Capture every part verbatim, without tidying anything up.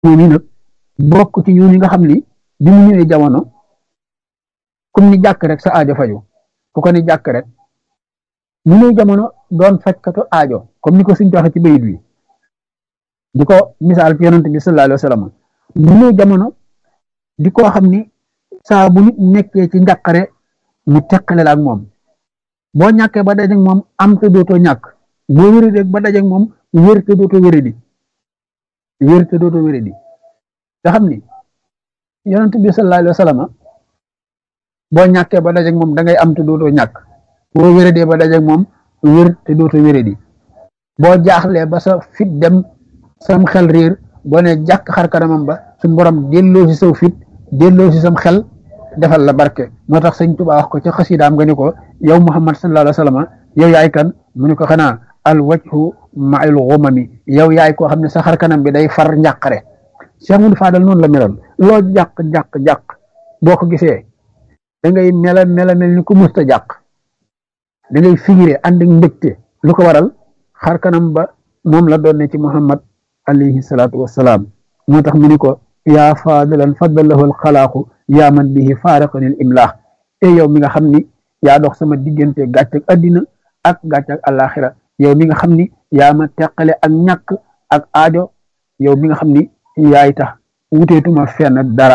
moom yi nag bokk ci yoon yi nga xam ni bi mu ñëwee jamono comme ni jàkk rek sa aajo faju fu ko ni jàkk rek mu ñëw jamono doon fajkatu aajo comme ni ko suñ joxe ci bayit wi di ko misaal ci yonent bi sallallahu alayhi wa sallam mu ñëw jamono di koo xam ni saa bu nit nekkee ci njàqare mu teqale la ak moom boo ñàkkee ba dajeeg moom am te dootoo ñàkk boo wéradee ba dajeeg moom wér te dootoo wéradi wér te dootoo wéradi nga xam ni yonent bi sallallahu alayhi wa sallam boo ñàkkee ba dajeeg moom da ngay am te dootoo ñàkk boo wéradee ba dajeeg moom wér te dootoo wéradi boo jaaxlee ba sa fit dem sam xel réer boo ne jàkk xar kanamam ba suñu borom delloo si saw fit delloo si sam xel defal la barke moo tax sëñ Tuubaa wax ko ca xasidaam nga ni ko yow Muhammad sallallahu alayhi wa sallam yow yaay kan mu ni ko xanaa al wajhu ma'al ghumami yow yaay koo xam ne sa xar kanam bi day far njàqare Cheikh Moudou Fadal noonu la meloon loo jàq jàq jàq boo ko gisee da ngay mela mela mel ni ku musta jàq da ngay figiré ànd ak mbégte lu ko waral xar kanam ba moom la doon ne ci Muhammad alayhi salaatu wassalaam moo tax mu ni ko yaa faadilan faddalahu alxalaaqu yaa man bihi faaraqani al imlaax e yow mi nga xam ni yaa dox sama diggante gàcc ak addina ak gàcc ak alaxira yow mi nga xam ni yaa ma teqale ak ñàkk ak aajo yow mi nga xam ni yaay tax wuteetuma fenn dara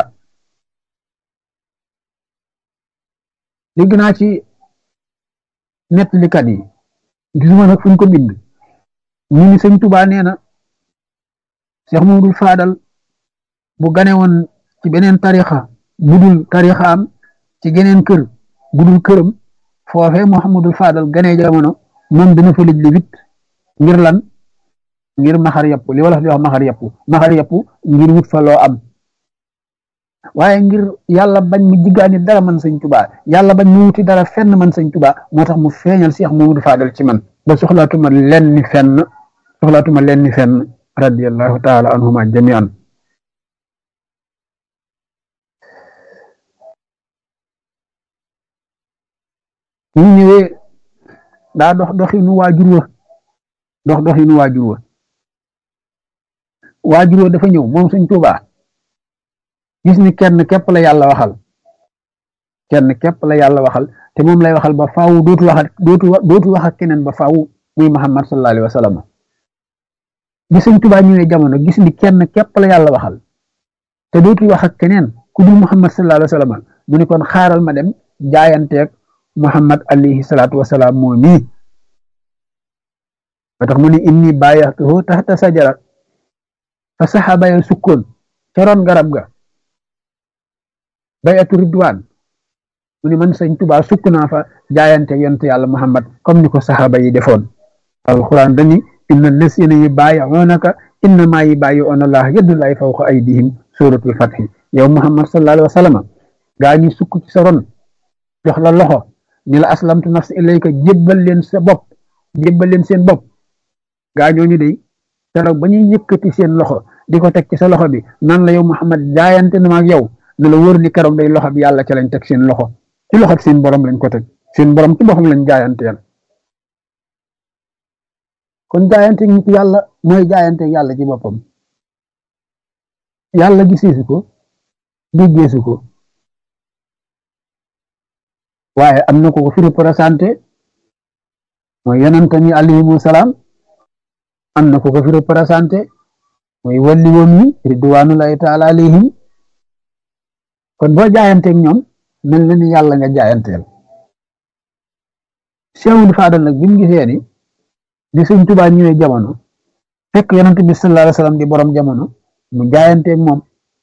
dégg naa ci nettalikat yi gisuma nag fuñ ko bind ñu ni sëñ Tuubaa nee na Cheikh Mamadou Fadal bu gane woon ci beneen tarixa budul tarixaam ci geneen kër budul këram foofee Mouhamadul Fadal ganee jamono moom dina fa lëj li wit ngir lan ngir maxar yàpp li wala di wax maxar yàpp maxar yàpp ngir wut fa loo am waaye ngir yàlla bañ mu jiggaani dara man sëñ Tuubaa yàlla bañ mu wuti dara fenn man sëñ Tuubaa moo tax mu feeñal Cheikh Mamadou Fadal ci man ba soxlaatuma lenn fenn soxlaatuma lenn fenn radiyallahu taala anhuma jamian ñu ñëwee daa dox doxinu waajur wa dox doxinu waajur wa waajur wa dafa ñëw moom sëñ Tuubaa gis ni kenn képp la yàlla waxal kenn képp la yàlla waxal te moom lay waxal ba faaw dootu wax dootu dootu wax ak keneen ba faaw muy Muhammad sallallahu alayhi wa sallam bi sëñ Tuubaa ñëwee jamono gis ni kenn képp la yàlla waxal te dootu wax ak keneen ku dul Muhammad sallallahu alayhi wa sallam mu ni kon xaaral ma dem jaayanteeg Muhammad alayhi salaatu wasalaam moo nii ba tax mu ni inni baayaxtuhu taxta sajara fa saxaaba ya sukkoon ca roon garab ga bayatu ridwaan mu ni man sëñ Tuubaa sukk naa fa jaayante yonent yàlla Muhammad comme ni ko saxaaba yi defoon alquran dani inna lasina yi baayaxoonaka innama yi baayaxoona allah yadullahi fawqa aydihim suratul fathi yow Muhammad sallallahu alayhi wa sallam gaa ñi sukk ci sa ron jox la loxo ni la aslamtu nafsi ilayka jébbal leen sa bopp jébbal leen seen bopp gaa ñooñu de keroog ba ñuy yëkkati seen loxo di ko teg ci sa loxo bi nan la yow Muhammad jaayante na ma ak yow ne la wóor ni keroog day loxo bi yàlla ca lañ teg seen loxo ci loxo seen borom lañ ko teg seen borom ci boppam lañ jaayanteel kon jaayante nit yàlla mooy jaayante yàlla ci boppam yàlla giseesu ko déggeesu ko waaye am na ko ko fi représenté mooy yonentam yi alayhimu salaam am na ko ko fi représenté mooy walli woon yi ridwanullahi taala alayhim kon boo jaayanteeg ñoom mel na ni yàlla nga jaayanteel Cheikh Moudou Fadal nag bi mu gisee ni di sëñ Tuubaa ñëwee jamono fekk yonent bi sallallahu alayhi wa sallam di borom jamono mu jaayanteeg moom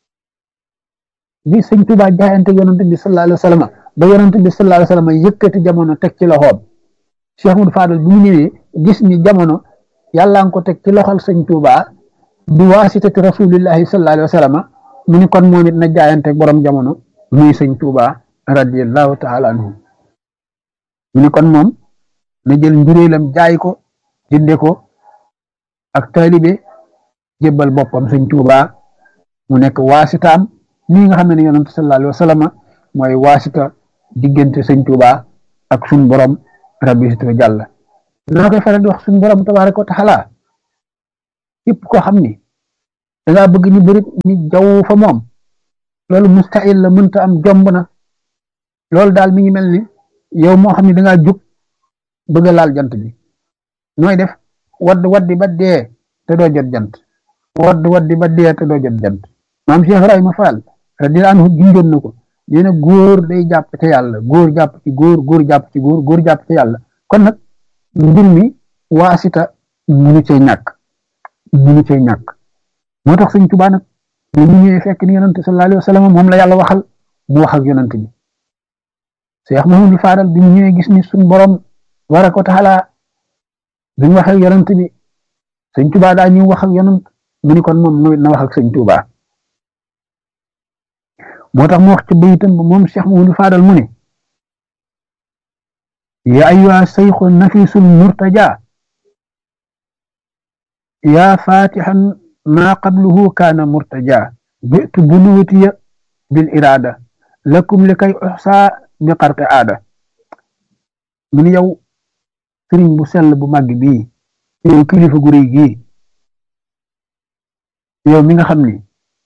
bi sëñ Tuubaa jaayanteeg yonent bi sallallahu alayhi wa sallam ba yonent bi sallallahu alayhi wa sallam yëkkati jamono teg ci loxoom Cheikh Moudou Fadal bi mu ñëwee gis ni jamono yàlla nga ko teg ci loxol sëñ Tuubaa bi waasitati rasulillahi sallallahu alayhi wa sallam mu ni kon moom it na jaayanteeg borom jamono muy sëñ Tuubaa radiyallahu taala anhu mu ni kon moom na jël njuréelam jaay ko jënde ko ak taalibe jébbal boppam sëñ Tuubaa mu nekk waasitaam nii nga xam ne yonent sallallahu alayhi wa sallam mooy waasita diggante sëñ Tuubaa ak suñ borom rabbi situ jàlla naa koy faral di wax suñ borom tabaaraka wa taala képp koo xam ni dangaa bëgg ñu bëri ni jaww fa moom loolu mustahil la mënta am jomb na loolu daal mi ngi mel ni yow moo xam ne dangaa jug bëgg a laal jant bi nooy def wadd waddi ba dee te doo jot jant wadd waddi ba dee te doo jot jant maam Cheikh Ibrahima Fall radiyallaahu anhu junjoon na ko nee na góor day jàpp te yàlla góor jàpp ci góor góor jàpp ci góor góor jàpp ci yàlla kon nag mbir mi waasita munu cee ñàkk munu cee ñàkk moo tax sëñ Tuubaa nag ñu ñëwee fekk ni yonante sallallahu alayhi wa sallam moom la yàlla waxal mu wax ak yonante bi Cheikh Mouhamadou Fadal bi ñu ñëwee gis ni suñ borom tabaaraka wa taala bi mu wax ak yonante bi sëñ Tuubaa daa ñëw wax ak yonant mu ni kon moom na wax ak sëñ Tuubaa moo tax mu wax ci bayitam ba moom Cheikh Mouhamadou Fadal mu ne ya ayyuha sayxu nafisul murtaja yaa fatihan ma qabluhu kaana murtaja bitu bunuwatiya bil irada lakum li kay uxsa bi xarqi aada mu ni yow sëriñ bu sell bu màgg bii yow kilifa gu rëy gii yow mi nga xam ni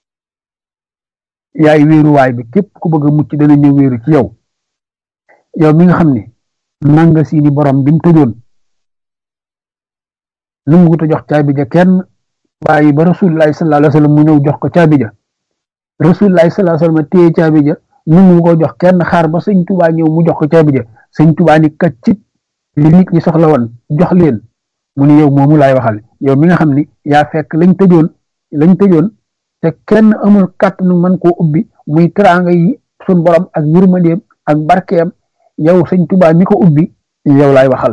yaay wéeruwaay bi képp ku bëgg a mucc dana ñëw wéeru ci yow yow mi nga xam ni nanga si ni borom bi mu tëjoon lu mu ko jox caabi ja kenn bàyyi ba rasulullahi sallallahu alayhi wa sallam mu ñëw jox ko caabi ja rasulullahi sallallahu alayhi wa sallam téye caabi ja nu mu ko jox kenn xaar ba sëñ Tuubaa ñëw mu jox ko caabi ja sëñ Tuubaa ni kaccit li nit ñi soxla woon jox leen mu ni yow moomu laay waxal yow mi nga xam ni yaa fekk lañ tëjoon lañ tëjoon te kenn amul kàttanu mën koo ubbi muy teraanga yi sun borom ak yërmandeem ak barkeem yow sëñ Tuubaa mi ko ubbi yow laay waxal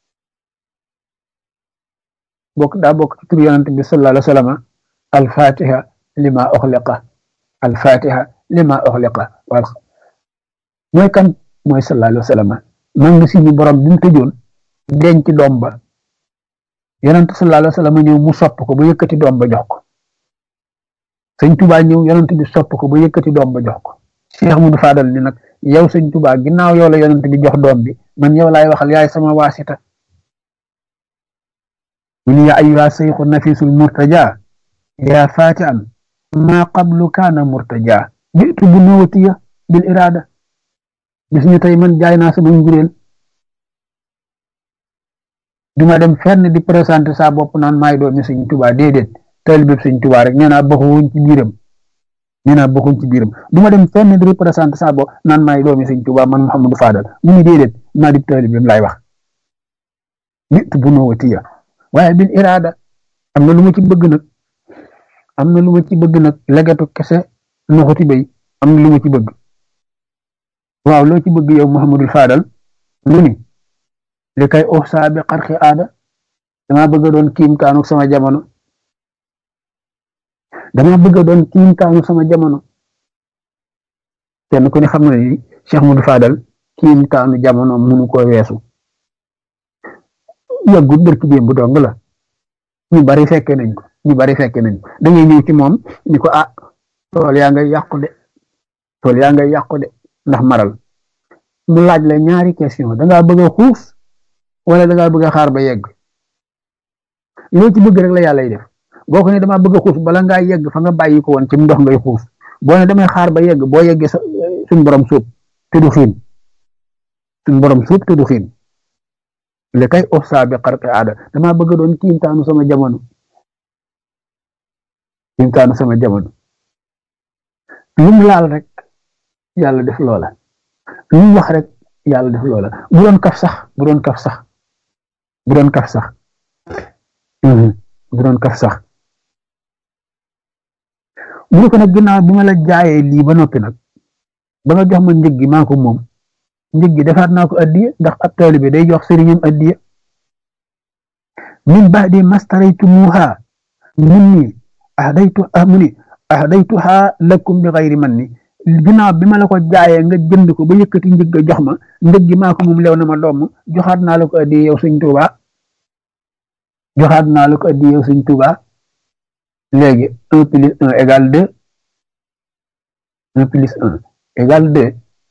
bokk daa bokk ci tur yonent bi sallallahu alayhi wa sallam al-fatiha lima uxliqa al-fatiha lima uxliqa wal mooy kan mooy sallallahu alayhi wa sallam man nga si ni borom bi mu tëjoon denc doom ba yonent sallallahu alayhi wa sallam ñëw mu sopp ko ba yëkkati doom ba jox ko sëñ Tuubaa ñëw yonent bi sopp ko ba yëkkati doom ba jox ko Cheikh Modou Fadal ni nag yow sëñ Tuubaa ginnaaw yow la yonent bi jox doom bi man yow laay waxal yaay sama waasita mu ni yaa ayyuha sayxu nafisul murtaja yaa fatihan ma qablu kaana murtaja bitu bu nuwatiya bil irada bis ñu tey man jaay naa sama njureel duma dem fenn di présenté sa bopp naan maay doomi sëñ Tuubaa déedéet taalibe sëñ Tuubaa rek nee naa bokkuñ ci biiram nee naa bokkuñ ci biiram duma dem fenn di représenté sa bopp naan maay doomi sëñ Tuubaa man Mouhamadou Fadal mu ni déedéet maa di taalibeem laay wax bitu bu nuwatiya waaye bil irada am na lu ma ci bëgg nag am na lu ma ci bëgg nag legetu kese noxuti bay am na lu ma ci bëgg waaw loo ci bëgg yow Mouhamadou Fadal mu ni li kay uxsa bi xarqi aada dama bëgg a doon kiimtaanu sama jamono dama bëgg a doon kiimtaanu sama jamono kenn ku ne xam na ni Cheikh Modou Fadal kiimtaanu jamono munu ko weesu yàggut bërki démb bu dong la ñu bari fekke nañ ko ñu bari fekke nañ ko da ngay ñëw ci moom ni ko ah tool yaa ngay yàqu de tool yaa ngay yàqu de ndax maral mu laaj la ñaari question da ngaa bëgg a xuus wala da ngaa bëgg a xaar ba yegg loo ci bëgg rek la yàlla def boo ko ne damaa bëgg a xuus bala ngaa yegg fa nga bàyyi ko woon ci ndox ngay xuus boo ne damay xaar ba yegg boo yeggee sa suñ borom suub te du xiin suñ borom suub te du xiin li kay uxsa bi xarqi aada damaa bëgg doon kiimtaanu sama jamono kiimtaanu sama jamono lu mu laal rek yàlla def loola lu mu wax rek yàlla def loola bu doon kaf sax bu doon kaf sax bu doon kaf sax bu doon kaf sax mu ne ko nag ginnaaw bi ma la jaayee lii ba noppi nag ba nga jox ma njëg gi maa ko moom njëg gi defaat naa ko addiya ndax ab taalibe day jox sëriñam addiya min ba'di mastaraytumuha minni ahdaytu amuni ahdaytuha lakum bi ghayri manni ginnaaw bi ma la ko jaayee nga jënd ko ba yëkkati njëg ga jox ma njëg gi maa ko moom lew na ma doom joxaat naa la ko addiya yow sëñ Tuubaa joxaat naa la ko addiya yow sëñ Tuubaa léegi un plus un égale deux un plus un égale deux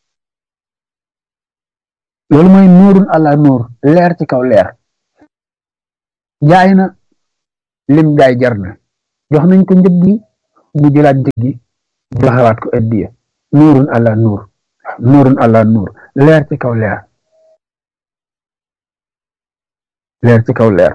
loolu mooy nuurun àla nuur leer ci kaw leer jaay na lim jaay jar na jox nañ ko njëg gi mu jëlaat njëg gi joxewaat ko addiya nuurun ala nuur nuurun ala nuur leer ci kaw leer leer ci kaw leer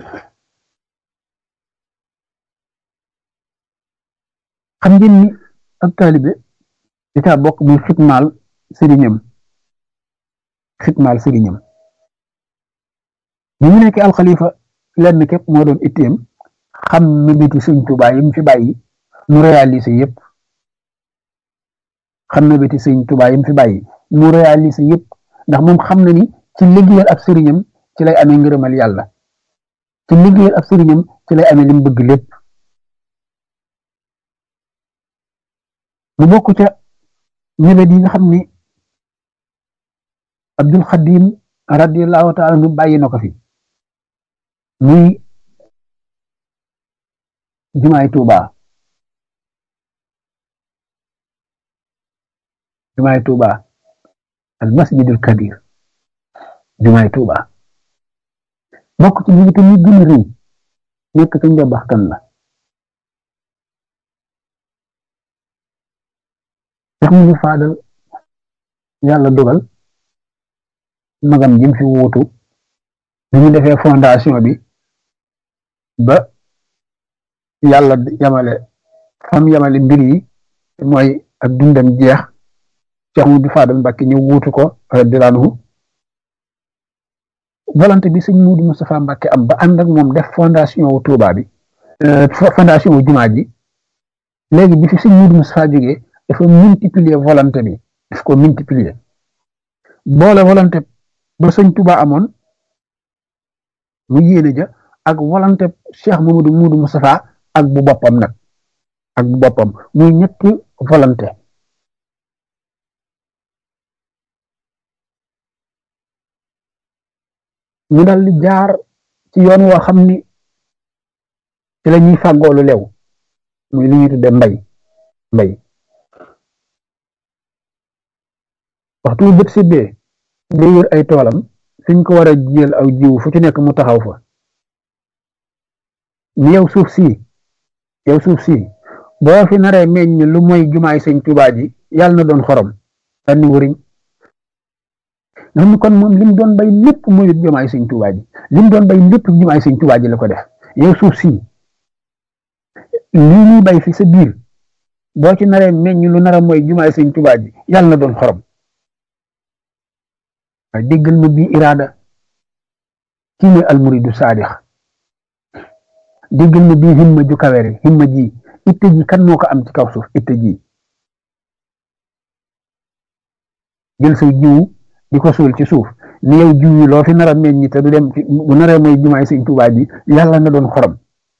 xam ngeen ni ak taalibe di caa bokk muy xitmaal sëriñam xitmaal sëriñam bi mu nekkee alxalifa lenn képp moo doon itteem xam mébéti sëñ Tuubaa yi mu fi bàyyi mu réalisé yëpp xam mébéti sëñ Tuubaa yi mu fi bàyyi mu réalisé yëpp ndax moom xam na ni ci liggéeyal ab sëriñam ci lay amee ngërëmal yàlla ci liggéeyal ab sëriñam ci lay amee li mu bëgg lépp mu bokk ca mébét yi nga xam ni Abdul Xadim radiyallahu taala nu bàyyi na ko fi muy jumaay Tuuba jumaay Tuuba al masjidul kabir jumaay Tuuba bokk ci mébét yi gën a rëy nekk ca njabaxtan la sax mu ñu faadal yàlla dogal magam jëm fi wuutu bi ñu defee fondation bi ba yàlla yamale fam yamale mbir yi mooy ak dundam jeex Cheikh Modou Fadal Mbacké ñu wuutu ko radiyallahu anhu volonté bi sëñ Modou Moustapha Mbacké am ba ànd ak moom def fondation wu Touba bi fondation wu jumaa ji léegi bi fi sëñ Modou Moustapha jógee dafa multiplier volonté bi daf ko multiplier boole volonté ba sëñ Touba amoon mu yéene ja ak volonté Cheikh Mamadou Modou Moustapha ak bu boppam nag ak bu boppam muy ñetti volonté ñu dal di jaar ci yoon woo xam ni ci la ñuy fàggoolu lew muy li ñuy tudde mbay mbay waxtu bu bët sibbee day wër ay toolam fiñ ko war a jiyal aw jiw fu ci nekk mu taxaw fa ni yow suuf si yow suuf si boo fi naree meññ lu mooy jumaay sëñ Tuubaa ji yàlla na doon xorom dañu wëriñ nga xam ni kon moom lim doon bay lépp mooy jumaay sëñ Tuubaa ji lim doon bay lépp jumaay sëñ Tuubaa ji la ko def yow suuf si lii ñuy bay fi sa biir boo ci naree meññ lu nara mooy jumaay sëñ Tuubaa ji yàlla na doon xorom waaye déggal ma bii iraada kii mooy almuridu saadix déggal ma bii himma ju kawere himma ji itte ji kan moo ko am ci kaw suuf itte ji jël say jiw di ko suul ci suuf ni yow jiw yi loo fi nar a meññ te du dem bu naree mooy jumaay sëñ Tuubaa ji yàlla na doon xorom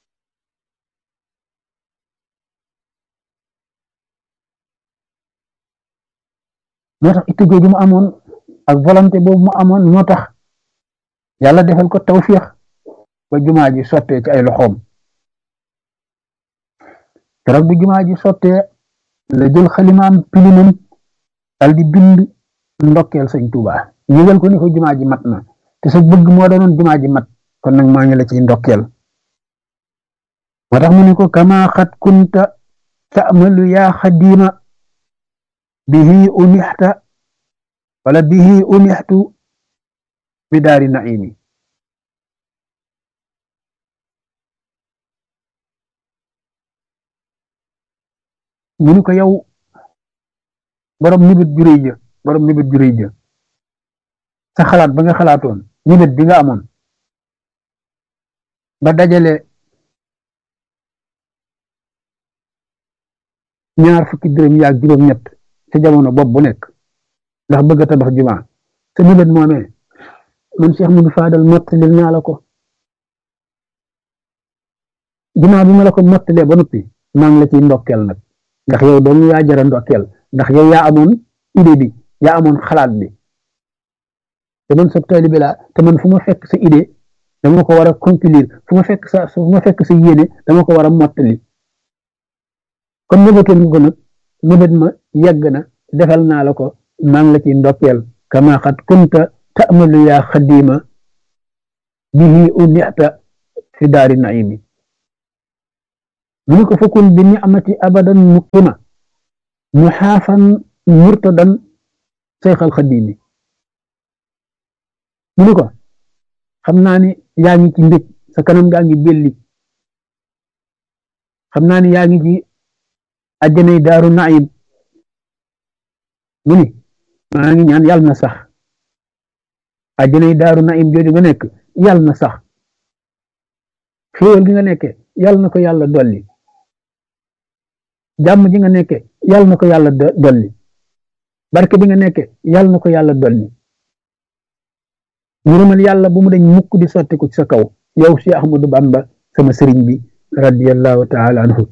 moo tax itte jooju mu amoon ak volonté boobu mu amoon moo tax yàlla defal ko tawfiix ba jumaa ji sottee ci ay loxoom keroog bu jumaa ji sottee la jël xalimaam pilimam dal di bind ndokkeel sëñ Tuubaa yëgal ko ni ko jumaa ji mat na te sa bëgg moo doonoon jumaa ji mat kon nag maa ngi la ciy ndokkeel moo tax mu ne ko kama xat kunta ta'malu yaa xadima bihi unixta wala bihi unixtu bi daari naimi mu ni ko yow borom nibit ju rëy ja borom nibit ju rëy ja sa xalaat ba nga xalaatoon nibit bi nga amoon ba dajale ñaar fukki dërëm yaag juróom-ñett ca jamono bopp bu nekk ndax bëgg a tabax jumaa sa nibit moomee man Cheikh Modou Fadal mottalil naa la ko jumaa bi ma la ko mottalee ba noppi maa ngi la ciy ndokkeel nag ndax yow doomu yaa jara ndokkeel ndax yow yaa amoon idée bi yaa amoon xalaat bi te man sa taalibe laa te man fu ma fekk sa idée dama ko war a conclure fu ma fekk sa fu ma fekk sa yéene dama ko war a mottali kon nëbatoon ko nag nëbat ma yegg na defal naa la ko maa ngi la ciy ndokkeel kama xat kunta ta'malu yaa xadima bihi unixta fi daari naimi mu ne ko fakun bi ni amati abadan muqima muxaafan murtadan Seexal Xadiimi mu ne ko xam naa ni yaa ngi ci mbég sa kanam gaa ngi belli xam naa ni yaa ngi ci àjjanay daaru naim mu ni maa ngi ñaan yàlla na sax àjjanay daaru naim jooju nga nekk yàlla na sax xéewal gi nga nekke yàlla na ko yàlla dolli jàmm ji nga nekke yàlla na ko yàlla dolli barke bi nga nekke yàlla na ko yàlla dolli ngërëmal yàlla bu mu dañ mukk di sotti ko ci sa kaw yow si Ahmadu Bamba sama sëriñ bi radiyallahu taala anhu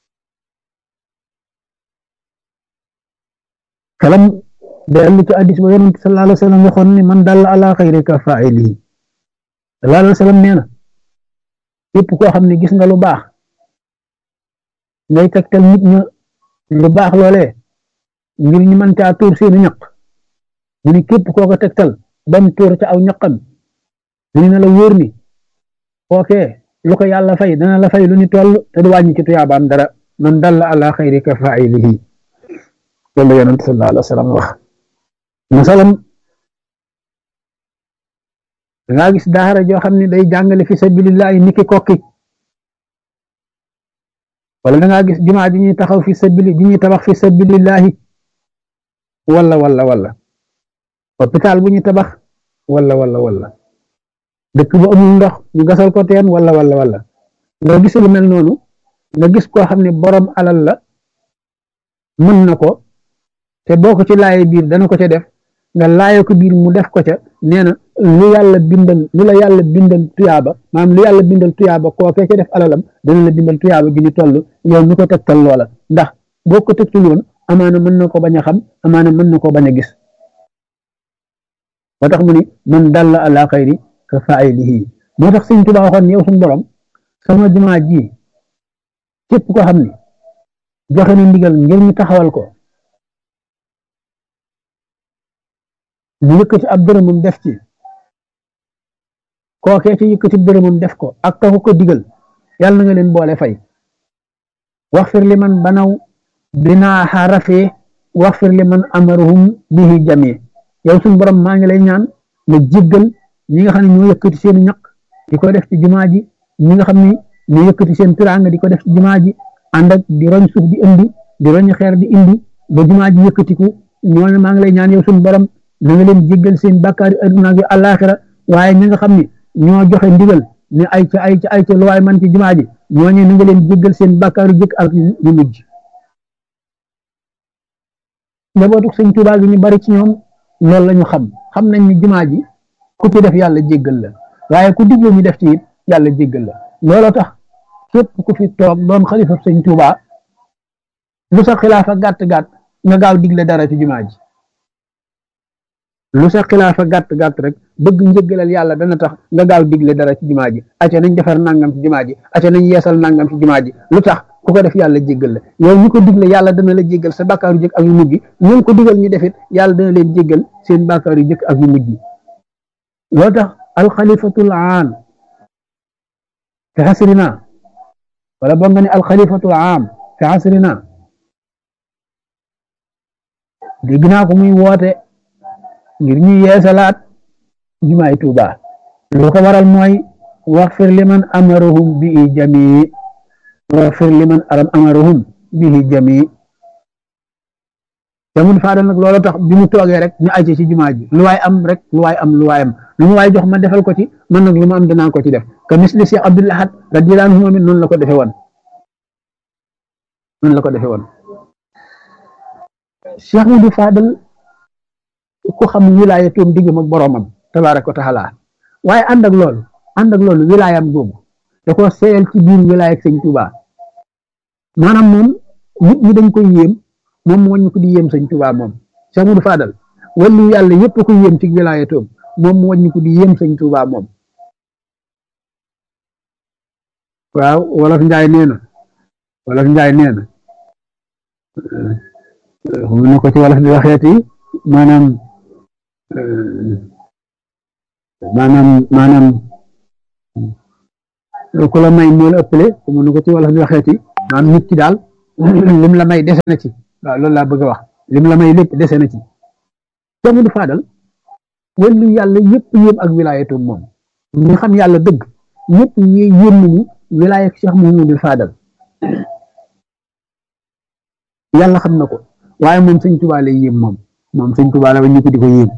kalam dellu ci hadis ba yonent sallallahu alayhi wa sallam waxoon ni man dalla ala xayri ka faa'ilihi sallallahu alayhi wa sallam nee na képp koo xam ne gis nga lu baax ngay tegtal nit ña lu baax loolee ngir ñu mën caa tuur seeni ñaq mu ni képp koo ko tegtal bam tuur ca aw ñaqam mu na la wóor ni kookee lu ko yàlla fay dana la fay lu ni toll te du wàññi ci tuyaabaam dara man dalla ala xayri ka faa'ilihi loolu yonent sallallahu alayhi wa sallam wax masalam dangaa gis daara joo xam ne day jàngale fi sabilillahi niki kokki wala dangaa gis jumaa ji ñuy taxaw fi sabili ji ñuy tabax fi sabilillahi wala wala wala hôpital bu ñuy tabax wala wala wala dëkk bu amul ndox ñu gasal ko teen wala wala wala nga gis lu mel noonu nga gis koo xam ne borom alal la mën na ko te boo ko ci laaye biir dana ko ca def nga laaye ko biir mu def ko ca nee na lu yàlla bindal lu la yàlla bindal tuyaaba maanaam lu yàlla bindal tuyaaba kookee ca def alalam dana la bindal tuyaaba gi ñu toll yow ñu ko tegtal loola ndax boo ko tegtul woon amaana mën na ko bañ a xam amaana mën na ko bañ a gis moo tax mu ni man dalla ala xayri ka faa'ilihi moo tax Sëñ Tuubaa waxoon yow suñu borom sama jumaa ji képp ko xam ni joxe na ndigal ngir ñu taxawal ko mu yëkkati ab dërëmam def ci kookee ci yëkkati dërëmam def ko ak ka ko digal yàlla na nga leen boole fay waxfir li man banaw binaaha rafee waxfir li man amaruhum bihi jamii yow suñu borom maa ngi lay ñaan nga jéggal ñi nga xam ne ñoo yëkkati seen ñaq di ko def ci jumaa ji ñi nga xam ne ñoo yëkkati seen tiraanga di ko def ci jumaa ji ànd ak di roñ suuf di indi di roñ xeer di indi ba jumaa ji yëkkatiku ñooñu maa ngi lay ñaan yow suñu borom na nga leen jéggal seen bàkkaari adduna ak àllaaxira waaye ñi nga xam ne ñoo joxe ndigal ne ay ca ay ca ay ca lu waay man ci jumaa ji ñooñu na nga leen jéggal seen bàkkaaru jëkk ak yu mujj njabootu Sëñ Tuubaa gi ñu bari ci ñoom loolu la ñu xam xam nañ ni jumaa ji ku ci def yàlla jéggal la waaye ku digle ñu def ci it yàlla jéggal la looloo tax képp ku fi toog doon xalifa Sëñ Tuubaa lu sa xilaafa gàtt gàtt nga gaaw digle dara ci jumaa ji lu sa xilaafa gàtt gàtt rek bëgg njëggalal yàlla dana tax nga gaaw digle dara ci jumaa ji acca nañ defar nangam ci jumaa ji acca nañ yeesal nangam ci jumaa ji lu tax ku ko def yàlla jéggal la yow ñu ko digle yàlla dana la jéggal sa bàkkaaru jëkk ak yu mujj ñu ko digal ñu defit yàlla dana leen jéggal seen bàkkaaru jëkk ak yu mujj loo tax alxalifatul aam fi xasrina wala boo nga ne alxalifatul aam fi xasrina dégg naa ko muy woote ngir ñu yeesalaat jumaay Tuuba lu ko waral mooy waxfir liman amaruhum bihi jamii waxfir liman amaruhum bihi jamii te mun faadal nag loolu tax bi mu toogee rek ñu àcce ci jumaa ji lu waay am rek lu waay am lu waay am lu mu waay jox ma defal ko ci man nag lu ma am danaa ko ci def ka misli Cheikh Abdoul Ahad radiyallahu anhu moom it noonu la ko defee woon noonu la ko defee woon Cheikh Modou Fadal ku xam wilaayatoom diggam ak boroomam tabaaraka wa taala waaye ànd ak loolu ànd ak loolu wilaayam googu da ko seeyal ci biir wilaaya ak Sëñ Tuubaa maanaam moom nit ñi dañ koy yéem moom moo ñu ko di yéem Sëñ Tuubaa moom Cheikh Modou Fadal wàllu yàlla yëpp ko yéem ci wilaayatoom moom moo ñu ko di yéem Sëñ Tuubaa moom waaw wolof njaay nee na wolof njaay nee na mu ne ko ci wolof di waxeeti maanaam maanaam maanaam ku la may moo la ëppale mu ne ko ci wolof di waxeeti maanaam nit ki daal lim la may dese na ci waaw loolu laa bëgg a wax lim la may lépp dese na ci Cheikh Modou Fadal wàllu yàlla yëpp yéem ak wilaayatu moom ñi xam yàlla dëgg ñëpp ñi yéem nañu wilaaya ak Cheikh Modou Fadal yàlla xam na ko waaye moom sëñ Tuubaa lay yéem moom moom sëñ Tuubaa la ba ñu ko di ko yéem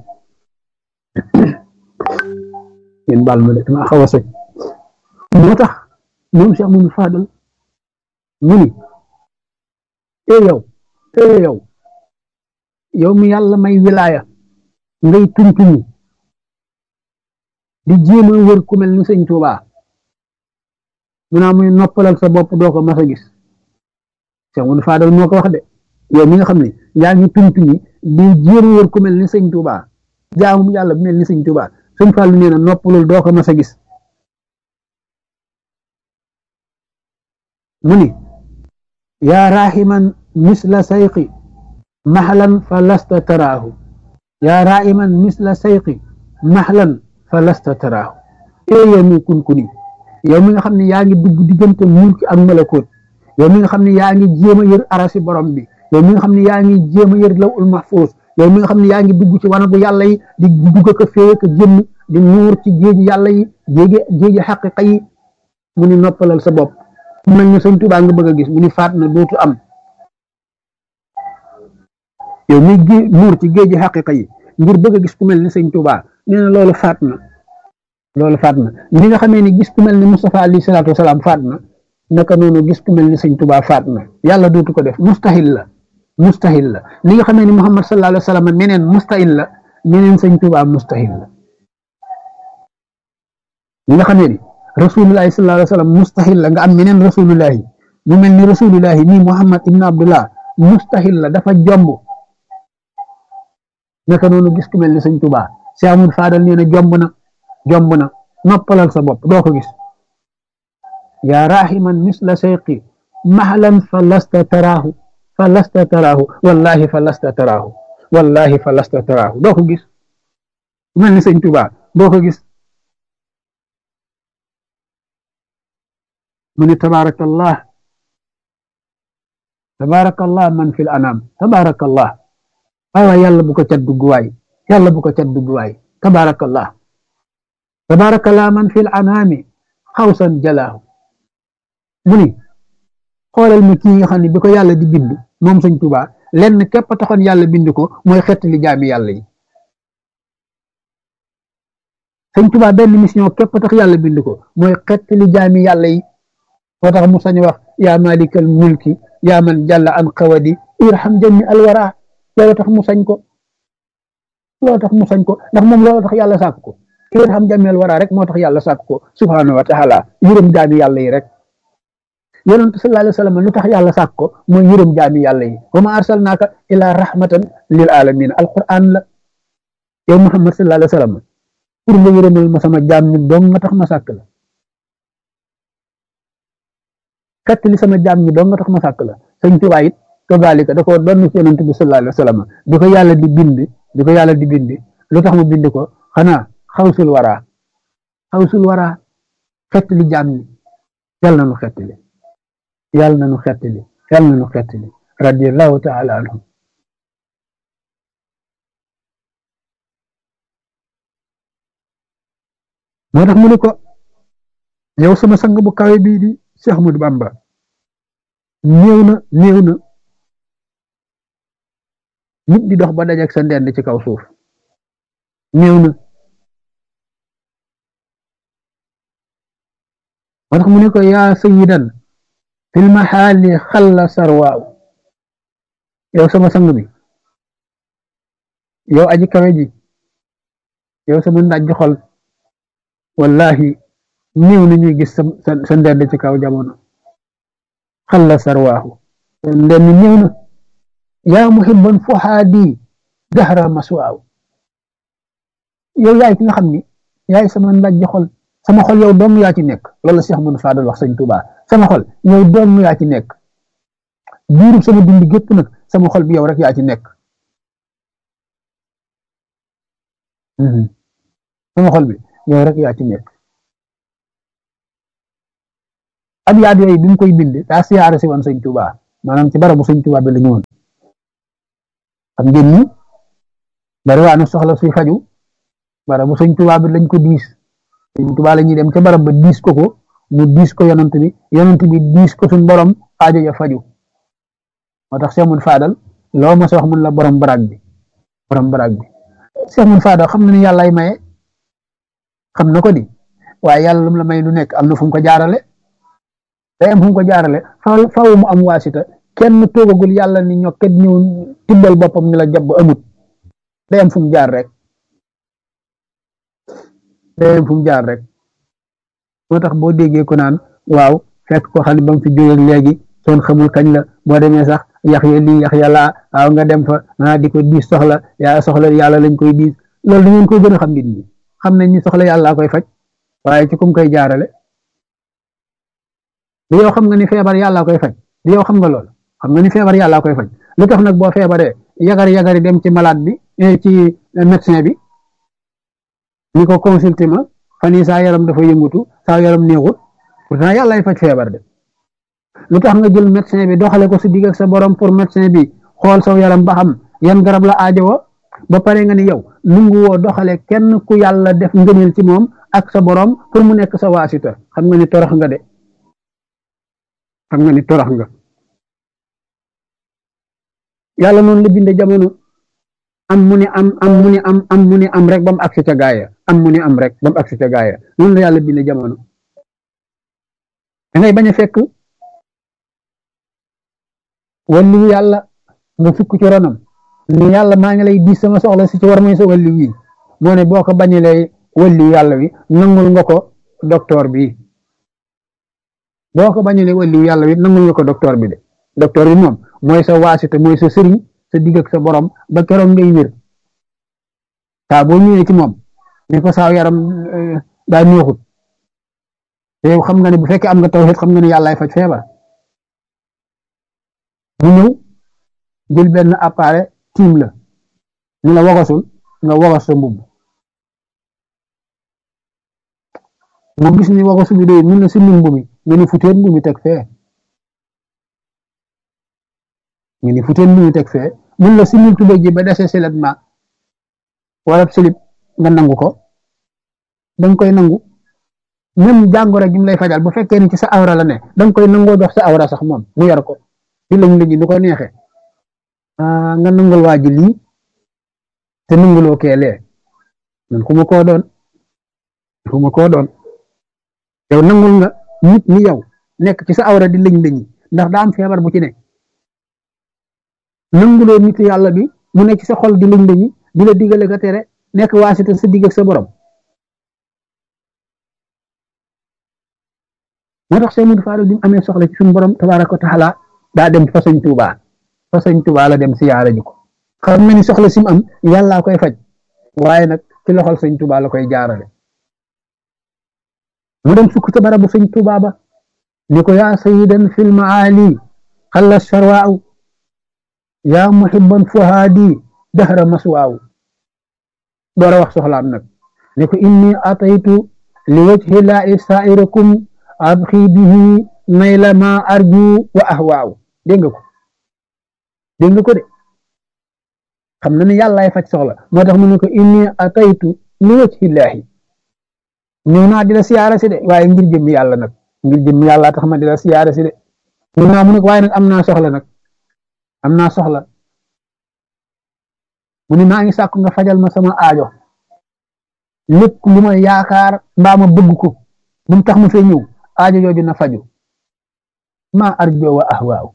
yéen baal ma de dama xaw a sëñ moo tax moom Cheikh Modou Fadal mu ni e yow e yow yow mi yàlla may wilaaya ngay tuñ-tuñi di jéem a wër ku mel ni sëñ Tuubaa mu naa muy noppalal sa bopp doo ko mas a gis Cheikh Modou Fadal moo ko wax de yow mi nga xam ne yaa ngi tuñ-tuñi di jéem a wër ku mel ni sëñ Tuubaa jaamu yàlla bu mel ni sëñ Tuubaa sëñ Fallu nee na noppalul doo ko mas a gis mu ni yaa rahiman misla sayqi mahlan fa lasta taraahu yaa rahiman misla sayqi mahlan fa lasta taraahu ee yow mi kunkuni yow mi nga xam ne yaa ngi dugg diggante mulki ak malakoot yow mi nga xam ne yaa ngi jéem a yër arasi borom bi yow mi nga xam ne yaa ngi jéem a yër lawul mahfuus yow mi nga xam ne yaa ngi dugg ci wanagu yàlla yi di dugg ko féey ko génn di nuur ci géeji yàlla yi géeji géeji xaqiqa yi mu ni noppalal sa bopp mu mel ni sëñ Tuubaa nga bëgg a gis mu ni faat na dootu am yow mi gé nuur ci géeji xaqiqa yi ngir bëgg a gis ku mel ni sëñ Tuubaa nee na loolu faat na loolu faat na li nga xamee ni gis ku mel ni Mustafa alayhi salaatu wasalaam faat na naka noonu gis ku mel ni sëñ Tuubaa faat na yàlla dootu ko def mustahil la mustahil la li nga xamee ni Muhammad sallallahu alayhi wa sallam meneen mustahil la meneen sëñ Tuubaa mustahil la li nga xamee ni rasulullahi sallallahu alayhi wa sallam mustahil la nga am meneen rasulullahi mu mel ni rasulullahi nii Muhammad ibn Abdullah mustahil la dafa jomb naka noonu gis ku mel ni sëñ Tuubaa Cheikh Modou Fadal nee na jomb na jomb na noppalal sa bopp doo ko gis yaa rahiman misla sayqi mahlan fa lasta taraahu fa lasta taraahu wallahi fa lasta taraahu wallahi fa lasta taraahu doo ko gis mel ni sëñ Tuubaa doo ko gis mu ni tabaarakallah tabaarakallah man fil anam tabaarakallah waaye waaye yàlla bu ko cat dugg waay yàlla bu ko cat dugg waay tabaarakallah tabaarakallah man fil anami xawsan jalaahu mu ni xoolal ma kii nga xam ne bi ko yàlla di bind moom sëñ Tuubaa lenn képp taxoon yàlla bind ko mooy xettali jaami yàlla yi sëñ Tuubaa benn mission képp tax yàlla bind ko mooy xettali jaami yàlla yi moo tax mu sañ wax yaa malikal mulki yaa man jàlla an xawadi irham jami alwara loolu tax mu sañ ko loolu tax mu sañ ko ndax moom loolu tax yàlla sàkk ko irham jami alwara rek moo tax yàlla sàkk ko subhanahu wa taala yërëm jaami yàlla yi rek yonent sallallahu alayhi wa sallam lu tax yàlla sàkk ko mooy yërëm jaami yàlla yi wa ma arsalnaaka ila rahmatan lil alamin alquran la yow Muhammad sallallahu alayhi wa sallam pour nga yërëmal ma sama jaam ñi dong nga tax ma sàkk la kat li sama jaam ñi dong nga tax ma sàkk la sëñ Tuubaa it kazaalika da koo doon ci yonent bi sallallahu alayhi wa sallam bi ko yàlla di bind bi ko yàlla di bind lu tax mu bind ko xanaa xawsul waraa xawsul waraa xett li jaam ñi yàlla na nu xett li yàlla na nu xett li yàlla na nu xett li radiyallahu taala anhu moo tax mu ne ko yow sama sang bu kawe bii di Cheikh Ahmadou Bamba néew na néew na nit di dox ba dajeek sa ndend ci kaw suuf néew na moo tax mu ne ko yaa sayyidan fil maxaali xalla sarwaaw yow sama sang bi yow aji kawe ji yow sama ndaj xol wallahi néew na ñuy gis sa sa ndend ci kaw jamono xalla sarwaahu ndend néew na yaa muhibban fuhaadi dahra maswaaw yow yaay ki nga xam ni yaay sama ndaj xol sama xol yow dong yaa ci nekk loolu la Cheikh Modou Fadal wax sëñ Tuubaa sama xol yow dong yaa ci nekk diirub sama dund gépp nag sama xol bi yow rek yaa ci nekk sama xol bi yow rek yaa ci nekk ab yaat yooyu bi mu koy bind daa siyaare si woon sëñ Tuubaa maanaam ci barabu sëñ Tuubaa bi la ñëwoon xam ngeen ni bari waa na soxla suy faju barabu sëñ Tuubaa bi lañ ko diis sëñ Tuubaa la ñuy dem ca barab ba diis ko ko mu diis ko yonent bi yonent bi diis ko suñ borom aajo ya faju moo tax Cheikh Moudou Fadal loo ma sa wax mun la borom baraag bi borom baraag bi Cheikh Moudou Fadal xam na ni yàllaay maye xam na ko di waaye yàlla lu mu la may lu nekk am na fu mu ko jaarale day am fu mu ko jaarale faaw faaw mu am waasita kenn toogagul yàlla ni ñokket ñëw tibbal boppam ni la jàpp amut day am fu mu jaar rek day am fu mu jaar rek moo tax boo déggee ko naan waaw fekk ko xam ne ba mu fi jógee léegi soon xamul kañ la boo demee sax yax ya lii yax ya laa waaw nga dem fa ah di ko diis soxla yaa soxla yàlla lañ koy diis loolu da ngeen koy gën a xam nit ñi xam nañ ni soxla yàlla koy faj waaye ci kum koy jaarale du yow xam nga ni feebar yàlla koy faj du yow xam nga loolu xam nga ni feebar yàlla koy faj lu tax nag boo feebaree yagari yagari dem ci malade bi ci médecin bi ni ko consulté ma fan yii saa yaram dafa yëngutu saa yaram neexut pourtant yàllaay faj feebar de lu tax nga jël médecin bi doxale ko si digg ak sa borom pour médecin bi xool saw yaram ba xam yan garab la aajowoo ba pare nga ni yow nungu woo doxale kenn ku yàlla def ngëneel ci moom ak sa borom pour mu nekk sa waasita xam nga ni torox nga de xam nga ni torox nga yàlla noonu la binde jamono am mu ni am am mu ni am am mu ni am rek ba mu agsi ca gaaya am mu ni am rek ba mu agsi ca gaaya noonu la yàlla binde jamono da ngay bañ a fekk walli yàlla nga sukk ci ronam ni yàlla maa ngi lay diis sama soxla si ci war mooy sa walli wi moo ne boo ko bañalee walli yàlla wi nangul nga ko docteur bi boo ko bañalee walli yàlla wi nangul nga ko docteur bi de docteur bi moom mooy sa waasite mooy sa sëriñ sa digg ak sa borom ba keroog ngay wér saa boo ñëwee ci moom ni ko saa yaram daa neexut te yow xam nga ne bu fekkee am nga tawhid xam nga ne yàllaay faj feebar mu ñëw jël benn appareil tiim la ñu la wogasul nga wogas sa mbubb mu gis ni wogasu bi doy mun na si mbubb mi nga ni futeen mbubb mi teg fee nga ni futeen mbubb mi teg fee mun la si mil tubéy ji ba dese siletment wala silip nga nangu ko danga koy nangu même jàngoro ji mu lay fajal bu fekkee ni ci sa awra la ne danga koy nangoo dox sa awra sax moom mu yor ko di lañ lañi lu ko neexee nga nangul waa ji lii te nanguloo keelee man xuma koo doon xuma koo doon yow nangul nga nit ni yow nekk ci sa awra di lañ lañi ndax daa am feebar bu ci ne nanguloo nit yàlla bi mu nekk ci sa xol di lañ lañi di la digale ka tere nekk waasita sa digg ak sa borom moo tax Cheikh Moudou Fadal bi mu amee soxla ci suñu borom tabaaraka wa taala daa dem fa sëñ Tuubaa fa sëñ Tuubaa la dem siyaara ji ko xam na ni soxla si mu am yàllaa koy faj waaye nag ci loxol sëñ Tuubaa la koy jaarale mu dem sukk ca barabu sëñ Tuubaa ba ni ko yaa sayyidan fil maali xalla sharwaaw yaa muhibban fuhaadi dahra maswaaw door a wax soxlaam nag ni ko inni ataytu li wajhi laahi saa'irakum abxi bihi nayla ma arju wa ahwaaw dégg nga ko dégg nga ko de xam na ne yàllaay faj soxla moo tax mu ne ko inni ataytu li wajhi laahi ñëw naa di la siyaara si de waaye ngir jëmmi yàlla nag ngir jëmmi yàlla tax ma di la siyaara si de ñëw naa mu ne ko waaye nag am naa soxla nag am naa soxla mu ne maa ngi sàkku nga fajal ma sama aajo lépp lu ma yaakaar mbaa ma bëgg ko bu mu tax ma fee ñëw aajo jooju na faju ma arjo wa ahwaaw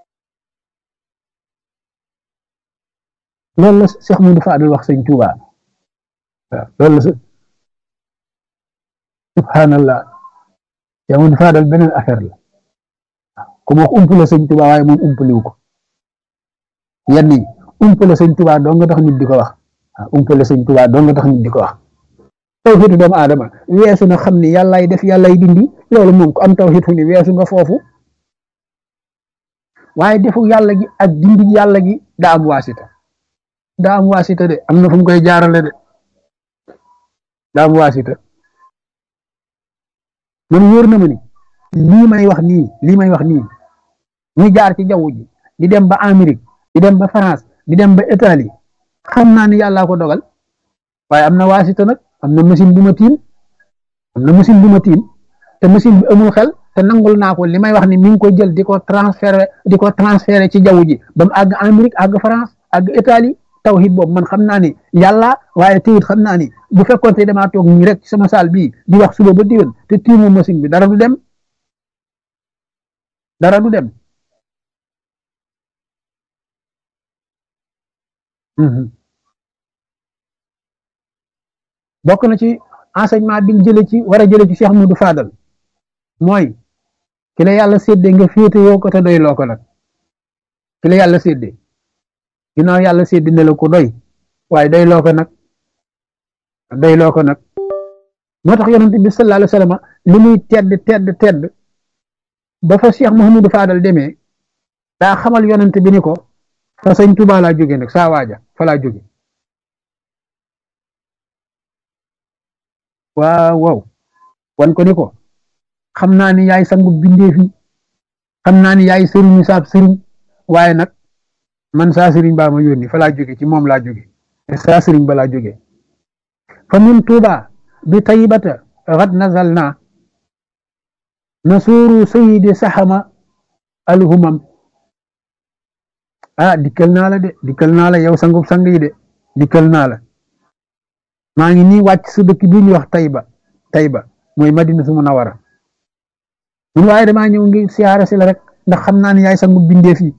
loolu la Cheikh Moudou Fadal wax sëñ Tuuba waaw loolu la subhanallah Cheikh Moudou Fadal beneen affaire la ku ma wax umpale sëñ Tuuba waaye moom umpaliwu ko yenn yi umpale sëñ Tuuba doo nga tax nit di ko wax waaw umpale sëñ Tuuba doo nga tax nit di ko wax tawxiidu doomu aadama weesu na xam ni yàllaay def yàllaay dindi loolu moom ku am tawxiid fu ni weesu nga foofu waaye defu yàlla gi ak dindi yàlla gi daa am waasita daa am waasita de am na fu mu koy jaarale de daa am waasita man wóor na ma ni lii may wax nii lii may wax nii muy jaar ci jaww ji di dem ba Amérique di dem ba France di dem ba Italie xam naa ni yàllaa ko dogal waaye am na waasita nag am na machine bu ma tiim am na machine bu ma tiim te machine bi amul xel te nangul naa ko li may wax ni mi ngi koy jël di ko transféré di ko transféré ci jaww ji ba mu àgg Amérique àgg France àgg Italie tawhid boobu man xam naa ni yàlla waaye teyit xam naa ni bu fekkoon te damaa toog nii rek ci sama saal bii di wax suba ba diwén te tiimu machine bi dara du dem dara du dem. bokk na ci enseignement bi jële ci war a jële ci Cheikh Modou Fadal mooy ki la yàlla séddee nga féete yoo ko te doy loo ko nag ki la yàlla séddee ginnaaw yàlla séddee ne la ko doy waaye doy loo ko nag doy loo ko nag moo tax yonent bi sallallahu alayhi wa sallam li muy tedd tedd tedd ba fa Cheikh Mouhamadou Fadal demee daa xamal yonent bi ni ko fa sëñ Tuubaa laa jóge nag saa waaja fa laa jóge waaw waaw wan ko ni ko xam naa ni yaay sangu bindee fi xam naa ni yaay sëriñu saab sëriñ waaye nag man saa sëriñ baa ma yónni fa laa jóge ci moom laa jóge saa sëriñ ba laa jóge fa min Tuuba bi taybata gat nazalna nasuuru sayidi saxama alhumam ah dikkal naa la de dikkal naa la yow sangub sang yi de dikkal naa la maa ngi nii wàcc su dëkk bi ñuy wax Tayba Tayba mooy Madina su Munawara mun waaye damaa ñëw ngi siyaare si la rek ndax xam naa ne yaay sangu bindee fii